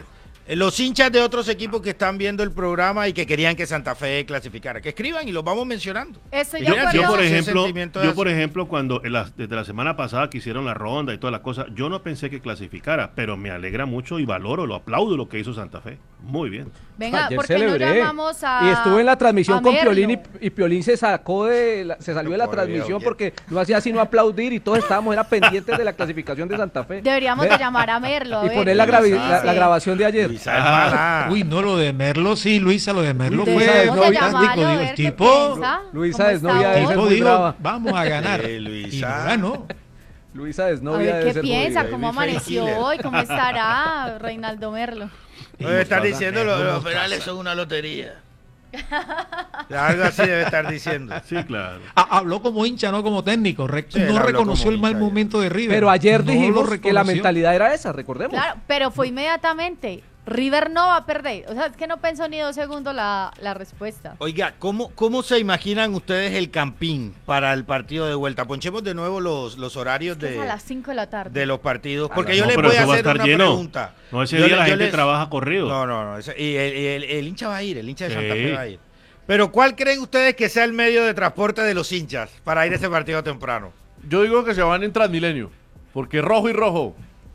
Los hinchas de otros equipos que están viendo el programa y que querían que Santa Fe clasificara, que escriban y los vamos mencionando. Estoy de Yo, acuerdo. yo, por Ese ejemplo, sentimiento de yo así. por ejemplo, cuando en la- desde la semana pasada que hicieron la ronda y toda la cosa, yo no pensé que clasificara, pero me alegra mucho y valoro, lo aplaudo lo que hizo Santa Fe. Muy bien. Venga, Ayer ¿por qué no celebré. llamamos a Y estuve en la transmisión a con Merlo? Piolín y, y Piolín se sacó de la- se salió de la Por Dios, transmisión ¿qué? porque no hacía sino aplaudir y todos estábamos era pendientes de la clasificación de Santa Fe. Deberíamos Vea, de llamar a Merlo. a y ver. poner la, gravi- Sí, la- sí. la grabación de ayer. Luisa es mala. Uy, no, lo de Merlo, sí, Luisa, lo de Merlo Uy, fue Luisa, no, Debemos de fantástico. llamarlo, a Digo, ver el qué tipo, piensa, Luisa cómo es novia está de hoy. ese tipo muy dijo, brava. vamos a ganar. Eh, Y Luisa. lo ganó. Luisa es A novia ver de qué ese piensa, muy- cómo Baby amaneció Killer. hoy, cómo estará Reinaldo Merlo. Debe estar pasa? diciendo Eh, los, no los nos penales pasa. son una lotería. Algo así debe estar diciendo. Sí, claro. Ha- habló como hincha, no como técnico. Re- Sí, él no habló reconoció como el mal hincha, momento de River. Pero ayer No dijimos lo que la reconoció. mentalidad era esa, recordemos. Claro, pero fue inmediatamente. River no va a perder. O sea, es que no pensó ni dos segundos la, la respuesta. Oiga, ¿cómo, ¿cómo se imaginan ustedes el campín para el partido de vuelta? Ponchemos de nuevo los, los horarios Es de, a las cinco de la tarde. de los partidos. Porque No, yo les pero voy a eso va a hacer estar una lleno. pregunta. No, ese Yo día le- la yo gente les- trabaja corrido. No, no, no. ese- y el, y el- el hincha va a ir, el hincha de Santa Sí. Fe va a ir. Pero ¿cuál creen ustedes que sea el medio de transporte de los hinchas para ir a ese partido temprano? Yo digo que se van en Transmilenio, porque rojo y rojo.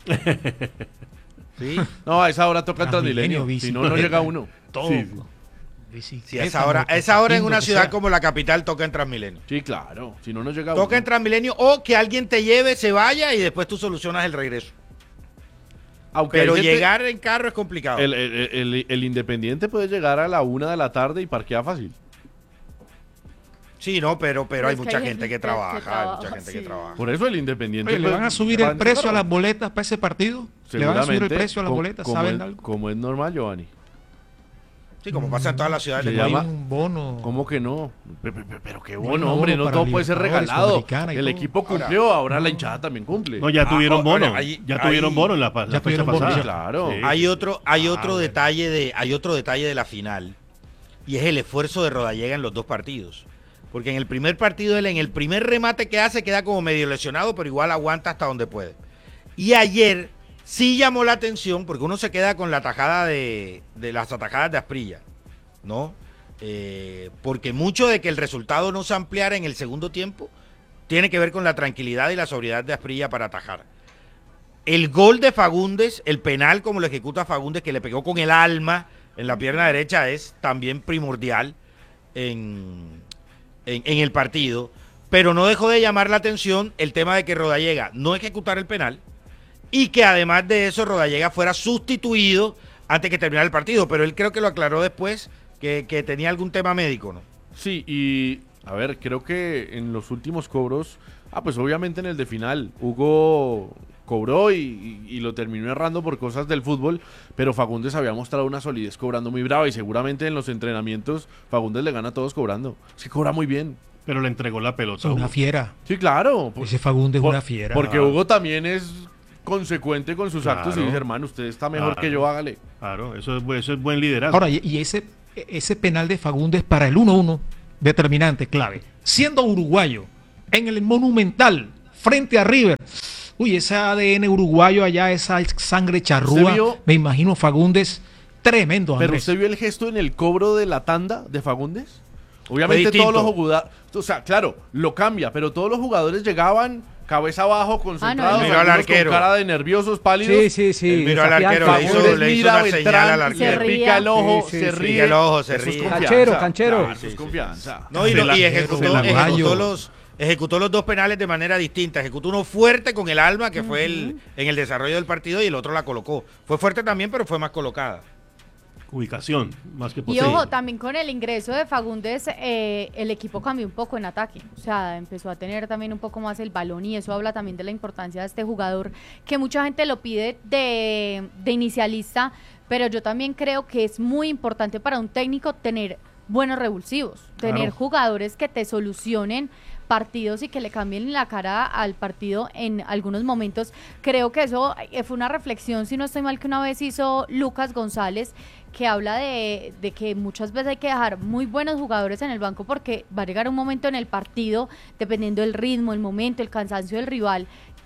¿Sí? No, a esa hora toca en Transmilenio, Transmilenio, si no, no bicicleta, llega uno. Todo. Sí, Bicicleta, Sí, a esa hora, moto, a esa hora en lindo una que ciudad sea. como la capital toca en Transmilenio. sí, claro, si no, no llega Toca uno. en Transmilenio o que alguien te lleve, se vaya y después tú solucionas el regreso. Aunque Pero hay gente- llegar en carro es complicado. El, el- el- el Independiente puede llegar a la una de la tarde y parquea fácil. Sí, no, pero, pero Pero hay es que mucha hay gente gente que que trabaja, hay trabaja, mucha gente que sí. trabaja. Por eso el Independiente. Oye, ¿le pues, van a subir va el en precio a carro. las boletas para ese partido? ¿Le van a subir el Seguramente, precio a las co- boletas? como ¿Saben es- algo? Como es normal, Giovanni. Sí, como pasa en todas las ciudades Se del llama- mundo. Hay un bono. ¿Cómo que no? Pe- pe- pe- Pero qué Bueno, bueno, hombre, bono no para todo puede ser Libertadores, regalado. Sudamericana y El todo. equipo cumplió, ahora la hinchada también cumple. No, ya Ah, tuvieron ahora, bono. ahí- ya ahí- tuvieron bono en la, pa- Ya la fecha tuvieron bono, pasada. sí, claro. Sí. Hay otro, hay otro bueno. detalle de, hay otro detalle de la final y es el esfuerzo de Rodallega en los dos partidos. Porque en el primer partido, él en el primer remate que hace queda como medio lesionado, pero igual aguanta hasta donde puede. Y ayer sí llamó la atención porque uno se queda con la tajada de, de las atajadas de Asprilla, ¿no? Eh, porque mucho de que el resultado no se ampliara en el segundo tiempo tiene que ver con la tranquilidad y la sobriedad de Asprilla para atajar. El gol de Fagundes, el penal como lo ejecuta Fagundes, que le pegó con el alma en la pierna derecha, es también primordial en, en, en el partido. Pero no dejó de llamar la atención el tema de que Rodallega no ejecutara el penal y que además de eso Rodallega fuera sustituido antes que terminara el partido. Pero él creo que lo aclaró después que, que tenía algún tema médico, ¿no? Sí, y a ver, creo que en los últimos cobros, ah, pues obviamente en el de final, Hugo cobró y, y- y lo terminó errando por cosas del fútbol, pero Fagundes había mostrado una solidez cobrando muy brava y seguramente en los entrenamientos Fagundes le gana a todos cobrando. Sí, cobra muy bien. Pero le entregó la pelota. Una Hugo. fiera. Sí, claro. por- Ese Fagundes es por- una fiera. Porque Hugo también es consecuente con sus actos y Claro. dice, hermano, usted está mejor Claro. que yo, hágale. Claro, eso es, bu- eso es buen liderazgo. Ahora, y, y ese, ese penal de Fagundes para el uno uno, determinante, clave. Siendo uruguayo, en el Monumental, frente a River. Uy, ese A D N uruguayo allá, esa sangre charrúa. ¿Usted vio? Me imagino Fagundes tremendo, Pero Andrés. usted vio el gesto en el cobro de la tanda de Fagundes. Obviamente distinto. todos los jugadores, o sea, claro, lo cambia, pero todos los jugadores llegaban cabeza abajo, concentrados, no, Miró al algunos con arquero. cara de nerviosos, pálidos. Sí, sí, sí. Él miró al desafiante. arquero, le hizo, Fagundes le hizo mira a una señal Beltrán, al Se arquero. ríe. pica el ojo, Sí, sí, se sí. ríe. Pica el ojo, se Eso es ríe. confianza. Canchero, canchero. Claro, eso es confianza. No, y, lo- y Se la- ejecutó, se la ejecutó guayo. los, ejecutó los dos penales de manera distinta. Ejecutó uno fuerte con el alma, que fue el, en el desarrollo del partido, y el otro la colocó. Fue fuerte también, pero fue más colocada. Ubicación, más que Y posible. ojo, también con el ingreso de Fagundes, eh, el equipo cambió un poco en ataque. O sea, empezó a tener también un poco más el balón y eso habla también de la importancia de este jugador, que mucha gente lo pide de, de inicialista, pero yo también creo que es muy importante para un técnico tener buenos revulsivos, tener Claro. jugadores que te solucionen partidos y que le cambien la cara al partido en algunos momentos. Creo que eso eh, fue una reflexión, si no estoy mal, que una vez hizo Lucas González, que habla de, de que muchas veces hay que dejar muy buenos jugadores en el banco porque va a llegar un momento en el partido, dependiendo del ritmo, el momento, el cansancio del rival,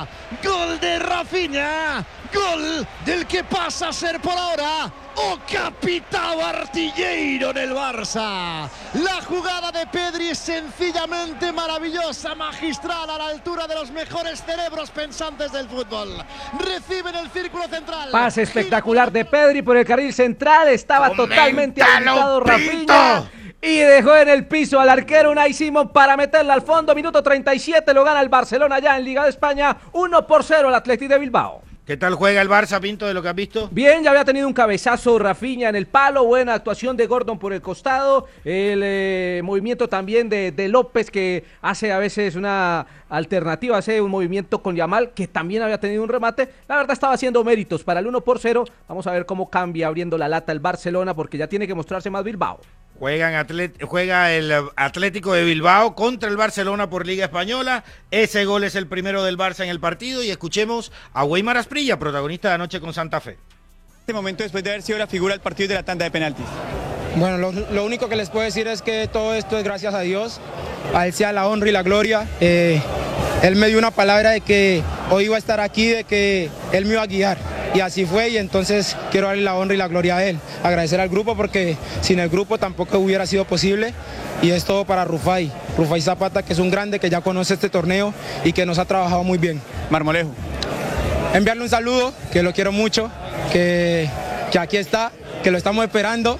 Rafinha. Gol de Rafinha. Gol del que pasa a ser por ahora o capitán artillero del Barça. La jugada de Pedri es sencillamente maravillosa, magistral, a la altura de los mejores cerebros pensantes del fútbol. Recibe en el círculo central. Pase espectacular de Pedri por el carril central. Estaba ¡Coméntalo, totalmente habilitado Pinto! Rafinha. Y dejó en el piso al arquero Unai Simón para meterla al fondo. Minuto treinta y siete, lo gana el Barcelona ya en Liga de España. uno por cero al Athletic de Bilbao. ¿Qué tal juega el Barça, Pinto, de lo que has visto? Bien, ya había tenido un cabezazo Rafinha en el palo, buena actuación de Gordon por el costado, el eh, movimiento también de, de López, que hace a veces una alternativa, hace un movimiento con Yamal, que también había tenido un remate. La verdad estaba haciendo méritos para el uno por cero. Vamos a ver cómo cambia abriendo la lata el Barcelona, porque ya tiene que mostrarse más Bilbao. Juegan atlet juega el Atlético de Bilbao contra el Barcelona por Liga Española. Ese gol es el primero del Barça en el partido. Y escuchemos a Weimar Asprilla, protagonista de anoche con Santa Fe. Este momento después de haber sido la figura del partido de la tanda de penaltis. Bueno, lo, lo único que les puedo decir es que todo esto es gracias a Dios. A Él sea la honra y la gloria. Eh, él me dio una palabra de que hoy iba a estar aquí, de que Él me iba a guiar. Y así fue, y entonces quiero darle la honra y la gloria a Él. Agradecer al grupo, porque sin el grupo tampoco hubiera sido posible. Y es todo para Rufai. Rufai Zapata, que es un grande, que ya conoce este torneo y que nos ha trabajado muy bien. Marmolejo. Enviarle un saludo, que lo quiero mucho, que, que aquí está, que lo estamos esperando.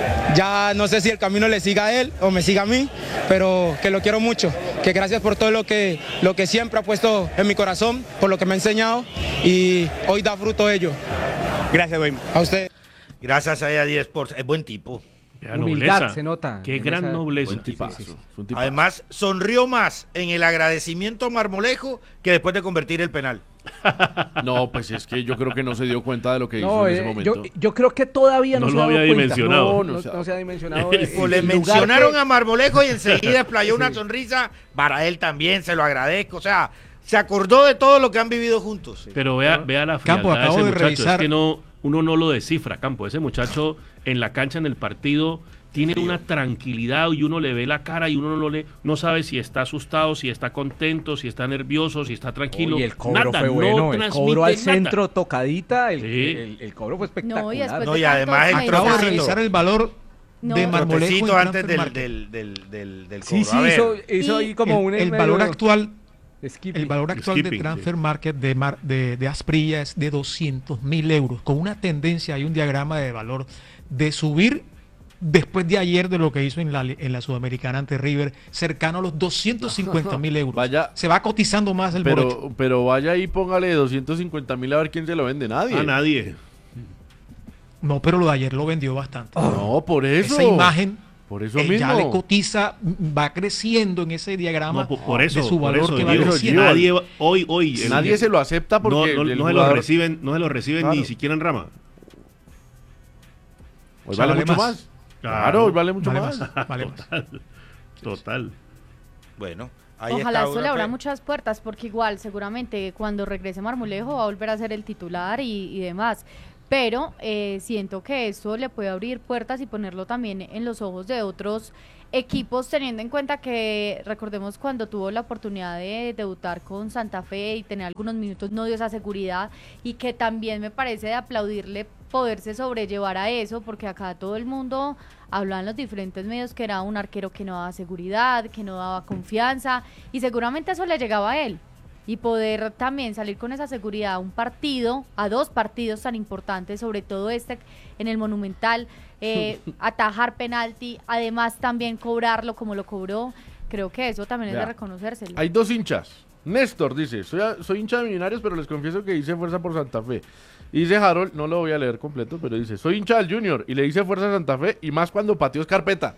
Ya no sé si el camino le siga a él o me siga a mí, pero que lo quiero mucho, que gracias por todo lo que, lo que siempre ha puesto en mi corazón, por lo que me ha enseñado, y hoy da fruto ello. Gracias, güey. A usted. Gracias a E A diez Sports, es buen tipo. Humildad se nota. Qué gran esa... nobleza. Sí, sí, sí. Además, sonrió más en el agradecimiento a Marmolejo que después de convertir el penal. No, pues es que yo creo que no se dio cuenta de lo que no, hizo en ese eh, momento. Yo, yo creo que todavía no, no se lo ha dado había cuenta. dimensionado. No, no, no, no se ha dimensionado. Eh, o le mencionaron que... a Marmolejo y enseguida explayó una sonrisa. Para él también, se lo agradezco. O sea, se acordó de todo lo que han vivido juntos. Pero vea, ¿no? vea la Campo, frialdad de acabo ese de muchacho. revisar. Es que no, uno no lo descifra, Campo. Ese muchacho en la cancha, en el partido, tiene una tranquilidad y uno le ve la cara y uno no le no sabe si está asustado, si está contento, si está nervioso, si está tranquilo. Y el cobro nada, fue bueno, no el cobro al nada. centro, tocadita, el, Sí. el, el cobro fue espectacular. No, y después No, de y además tantos el Acabo de mensajes. revisar el valor No. de Marmolejo Trotecito en antes Transfer del, Market. del, del, del, del Sí, cobro. sí, A ver. hizo, hizo Y ahí como el, un... el valor medio- actual Skipping. el valor actual Skipping, de Transfer sí. Market de, Mar- de, de Asprilla es de doscientos mil euros, con una tendencia, hay un diagrama de valor de subir después de ayer de lo que hizo en la, en la Sudamericana ante River, cercano a los doscientos cincuenta mil euros. Vaya. Se va cotizando más el morocho. Pero, pero vaya ahí, póngale doscientos cincuenta mil a ver quién se lo vende. Nadie. A nadie. No, pero lo de ayer lo vendió bastante. No, por eso. Esa imagen Por eso eh, mismo. ya le cotiza, va creciendo en ese diagrama No, por, por eso, de su por valor eso, que va Diego, creciendo. nadie hoy, hoy el- Nadie se lo acepta no, porque no, el no se lo jugador- reciben, no se lo reciben Claro. ni siquiera en rama. Hoy O sea, vale vale mucho más. más. Claro, hoy vale mucho Vale más. más, vale más. Total. Total. Bueno, ahí Ojalá está eso le una abra fe. muchas puertas, porque igual seguramente cuando regrese Marmolejo va a volver a ser el titular y, y demás. Pero eh, siento que esto le puede abrir puertas y ponerlo también en los ojos de otros equipos, teniendo en cuenta que, recordemos, cuando tuvo la oportunidad de debutar con Santa Fe y tener algunos minutos, no dio esa seguridad, y que también me parece de aplaudirle poderse sobrellevar a eso, porque acá todo el mundo hablaba en los diferentes medios que era un arquero que no daba seguridad, que no daba confianza, y seguramente eso le llegaba a él. Y poder también salir con esa seguridad a un partido, a dos partidos tan importantes, sobre todo este en el Monumental, eh, atajar penalti, además también cobrarlo como lo cobró, creo que eso también es Vea, de reconocérselo. Hay dos hinchas. Néstor dice, soy, a- soy hincha de Millonarios, pero les confieso que hice fuerza por Santa Fe. Y dice Harold, no lo voy a leer completo, pero dice, soy hincha del Junior y le hice fuerza a Santa Fe, y más cuando pateó Escarpeta.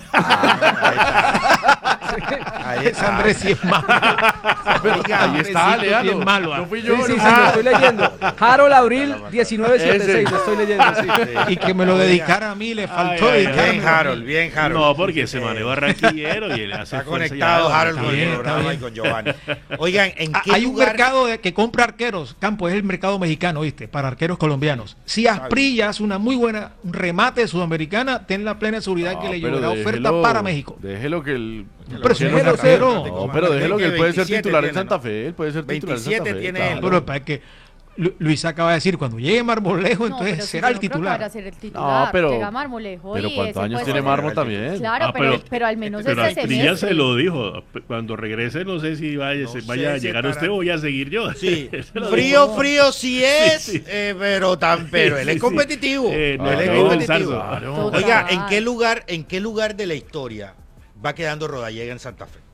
Ahí Ese Andrés sí es malo. Pero ahí está, Andresito sí léalo. es malo, No ah. fui Sí, yo. sí, sí, no. lo estoy leyendo. Harold Abril diecinueve setenta y seis, lo estoy leyendo, sí. Y que me lo dedicara a mí, le faltó Ay, ay, dedicarme Bien, a mí. Harold, bien, Harold. No, porque se maneja barranquillero y él hace Está fuerza conectado ya, Harold está con el bien, está programa bien. y con Giovanni. Oigan, ¿en Ah, qué Hay un lugar? mercado de, que compra arqueros, Campo, es el mercado mexicano, ¿viste? Para arqueros colombianos. Si Asprilla hace una muy buena un remate sudamericana, ten la plena seguridad que le pero llevará oferta déjelo- para México. Déjelo que el Pero si no es arquero. No, pero déjelo que él puede ser titular en Santa Fe. Él puede ser titular en Santa Fe. tiene claro. él. Pero para que Lu- Luis acaba de decir, cuando llegue Marmolejo, No, entonces pero sí, será yo el no creo que titular. vaya a ser el titular. No, pero- Llega Marmolejo pero y ¿cuántos ese años puede tiene ser- Marmo también? Claro, Ah, pero, pero- pero al menos Pero este Asprilla semestre. se lo dijo. Cuando regrese, no sé si vaya, se- sé vaya a si llegar estará- usted o voy a seguir yo. Sí, Se lo frío, dijo. frío sí es, Sí, sí. eh, pero tan, pero él Sí, es sí. competitivo. Eh, no, él es no, competitivo. el zarzo. Claro. Oiga, ¿en qué lugar, en qué lugar de la historia va quedando Rodallega en Santa Fe?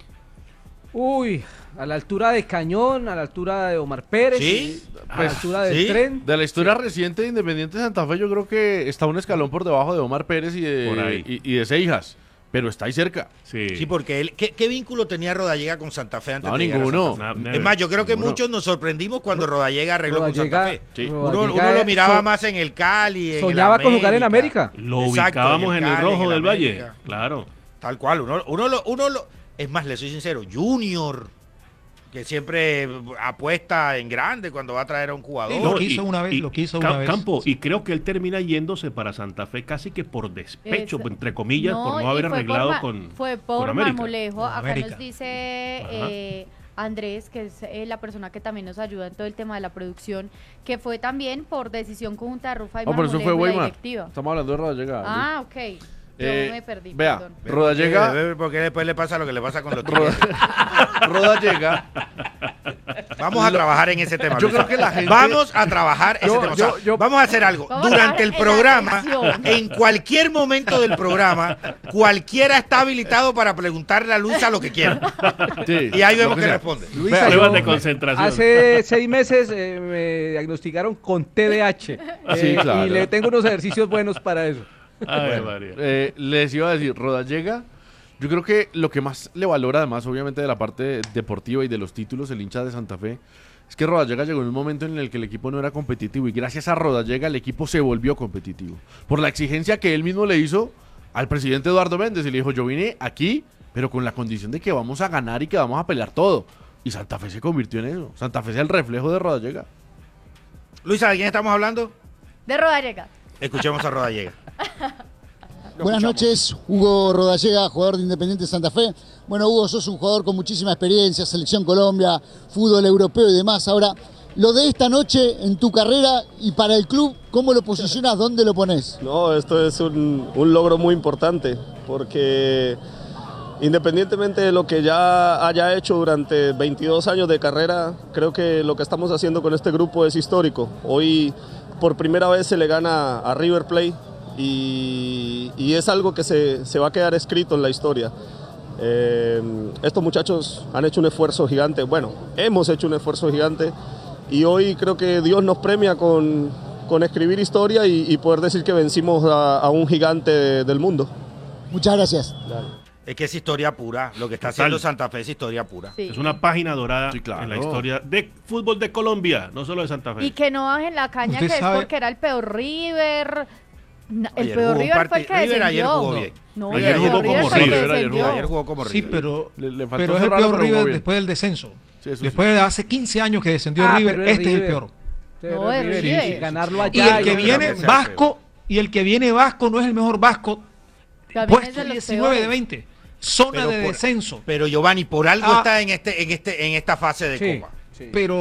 Uy, a la altura de Cañón, a la altura de Omar Pérez, ¿Sí? a Pues, la altura del ¿sí? tren. De la historia reciente de Independiente Santa Fe, yo creo que está un escalón por debajo de Omar Pérez y Por ahí. de, y, y de Seijas, pero está ahí cerca. Sí. Sí, porque él, ¿qué, qué vínculo tenía Rodallega con Santa Fe antes No, de llegar a ninguno. Santa Fe? Na- Es más, yo creo que ninguno. muchos nos sorprendimos cuando Rodallega arregló con Rodallega- Santa Fe. Sí. Uno, Rodallega uno lo miraba so- más en el Cali, en soñaba el con jugar en América. Lo Exacto, ubicábamos en el Cali, rojo en del Valle. América. Claro. Tal cual, uno, uno, lo, uno lo... Es más, le soy sincero, Junior, que siempre apuesta en grande cuando va a traer a un jugador. Sí, lo quiso una vez, lo quiso una Ca- vez. Campo, y creo que él termina yéndose para Santa Fe casi que por despecho, Es- entre comillas, por no y haber fue por arreglado Ma- con Fue con por América. Marmolejo. Acá América. nos dice eh, Andrés, que es eh, la persona que también nos ayuda en todo el tema de la producción, que fue también por decisión conjunta de Rufa y No, pero eso Marmolejo fue y la Weimar. directiva. Estamos hablando de Rodallega. Ah, ok. Yo Eh, me perdí, vea, perdón. Rodallega, Ve, ve, Porque después le pasa lo que le pasa con los Roda- tigres. Rodallega. Vamos a trabajar en ese tema. Yo Luisa. creo que la gente- Vamos a trabajar ese Yo- tema. O sea, yo- yo- vamos a hacer algo. Vamos a Durante el trabajar en la programa, atención. en cualquier momento del programa, cualquiera está habilitado para preguntarle a Luisa lo que quiera. Sí, Y ahí lo vemos que que sea. responde. Luisa, Pruebas yo- de concentración. Hace seis meses eh, me diagnosticaron con T D A H. Sí, eh, claro. Y le tengo unos ejercicios buenos para eso. Ay, María. Eh, les iba a decir, Rodallega, yo creo que lo que más le valora, además, obviamente, de la parte deportiva y de los títulos, el hincha de Santa Fe, es que Rodallega llegó en un momento en el que el equipo no era competitivo y gracias a Rodallega el equipo se volvió competitivo. Por la exigencia que él mismo le hizo al presidente Eduardo Méndez y le dijo, yo vine aquí, pero con la condición de que vamos a ganar y que vamos a pelear todo. Y Santa Fe se convirtió en eso. Santa Fe es el reflejo de Rodallega. Luisa, ¿de quién estamos hablando? De Rodallega. Escuchemos a Rodallega. Buenas noches, Hugo Rodallega, jugador de Independiente Santa Fe. Bueno, Hugo, sos un jugador con muchísima experiencia, Selección Colombia, fútbol europeo y demás. Ahora, lo de esta noche en tu carrera y para el club, ¿cómo lo posicionas? ¿Dónde lo pones? No, esto es un, un logro muy importante porque independientemente de lo que ya haya hecho durante veintidós años de carrera, creo que lo que estamos haciendo con este grupo es histórico. Hoy por primera vez se le gana a River Plate y, y es algo que se, se va a quedar escrito en la historia. Eh, estos muchachos han hecho un esfuerzo gigante, bueno, hemos hecho un esfuerzo gigante y hoy creo que Dios nos premia con, con escribir historia y, y poder decir que vencimos a, a un gigante de, del mundo. Muchas gracias. Es que es historia pura. Lo que está Total. haciendo Santa Fe es historia pura. Sí. Es una página dorada Sí, claro. en la historia de fútbol de Colombia, no solo de Santa Fe. Y que no bajen la caña, Usted que sabe- es porque era el peor River. Na- El Ayer peor jugó un River fue el que parti- River ayer descendió. jugó bien. No, Ayer el jugó peor como River fue el que River, ayer descendió. Ayer jugó como Sí, River. pero, Le- le faltó pero es el cerrar, peor pero River jugó bien. después del descenso. Sí, eso Después de hace quince años que descendió Ah, River, pero es este es el River. peor. No, es River, River. y ganarlo Y allá. el que y- viene también sea Vasco, y el que viene Vasco no es el mejor Vasco, También es puesto de los diecinueve de peores. veinte. Zona Pero de por- descenso. Pero Giovanni, por algo Ah. está en este, en este, en esta fase de Sí, Copa. sí. Pero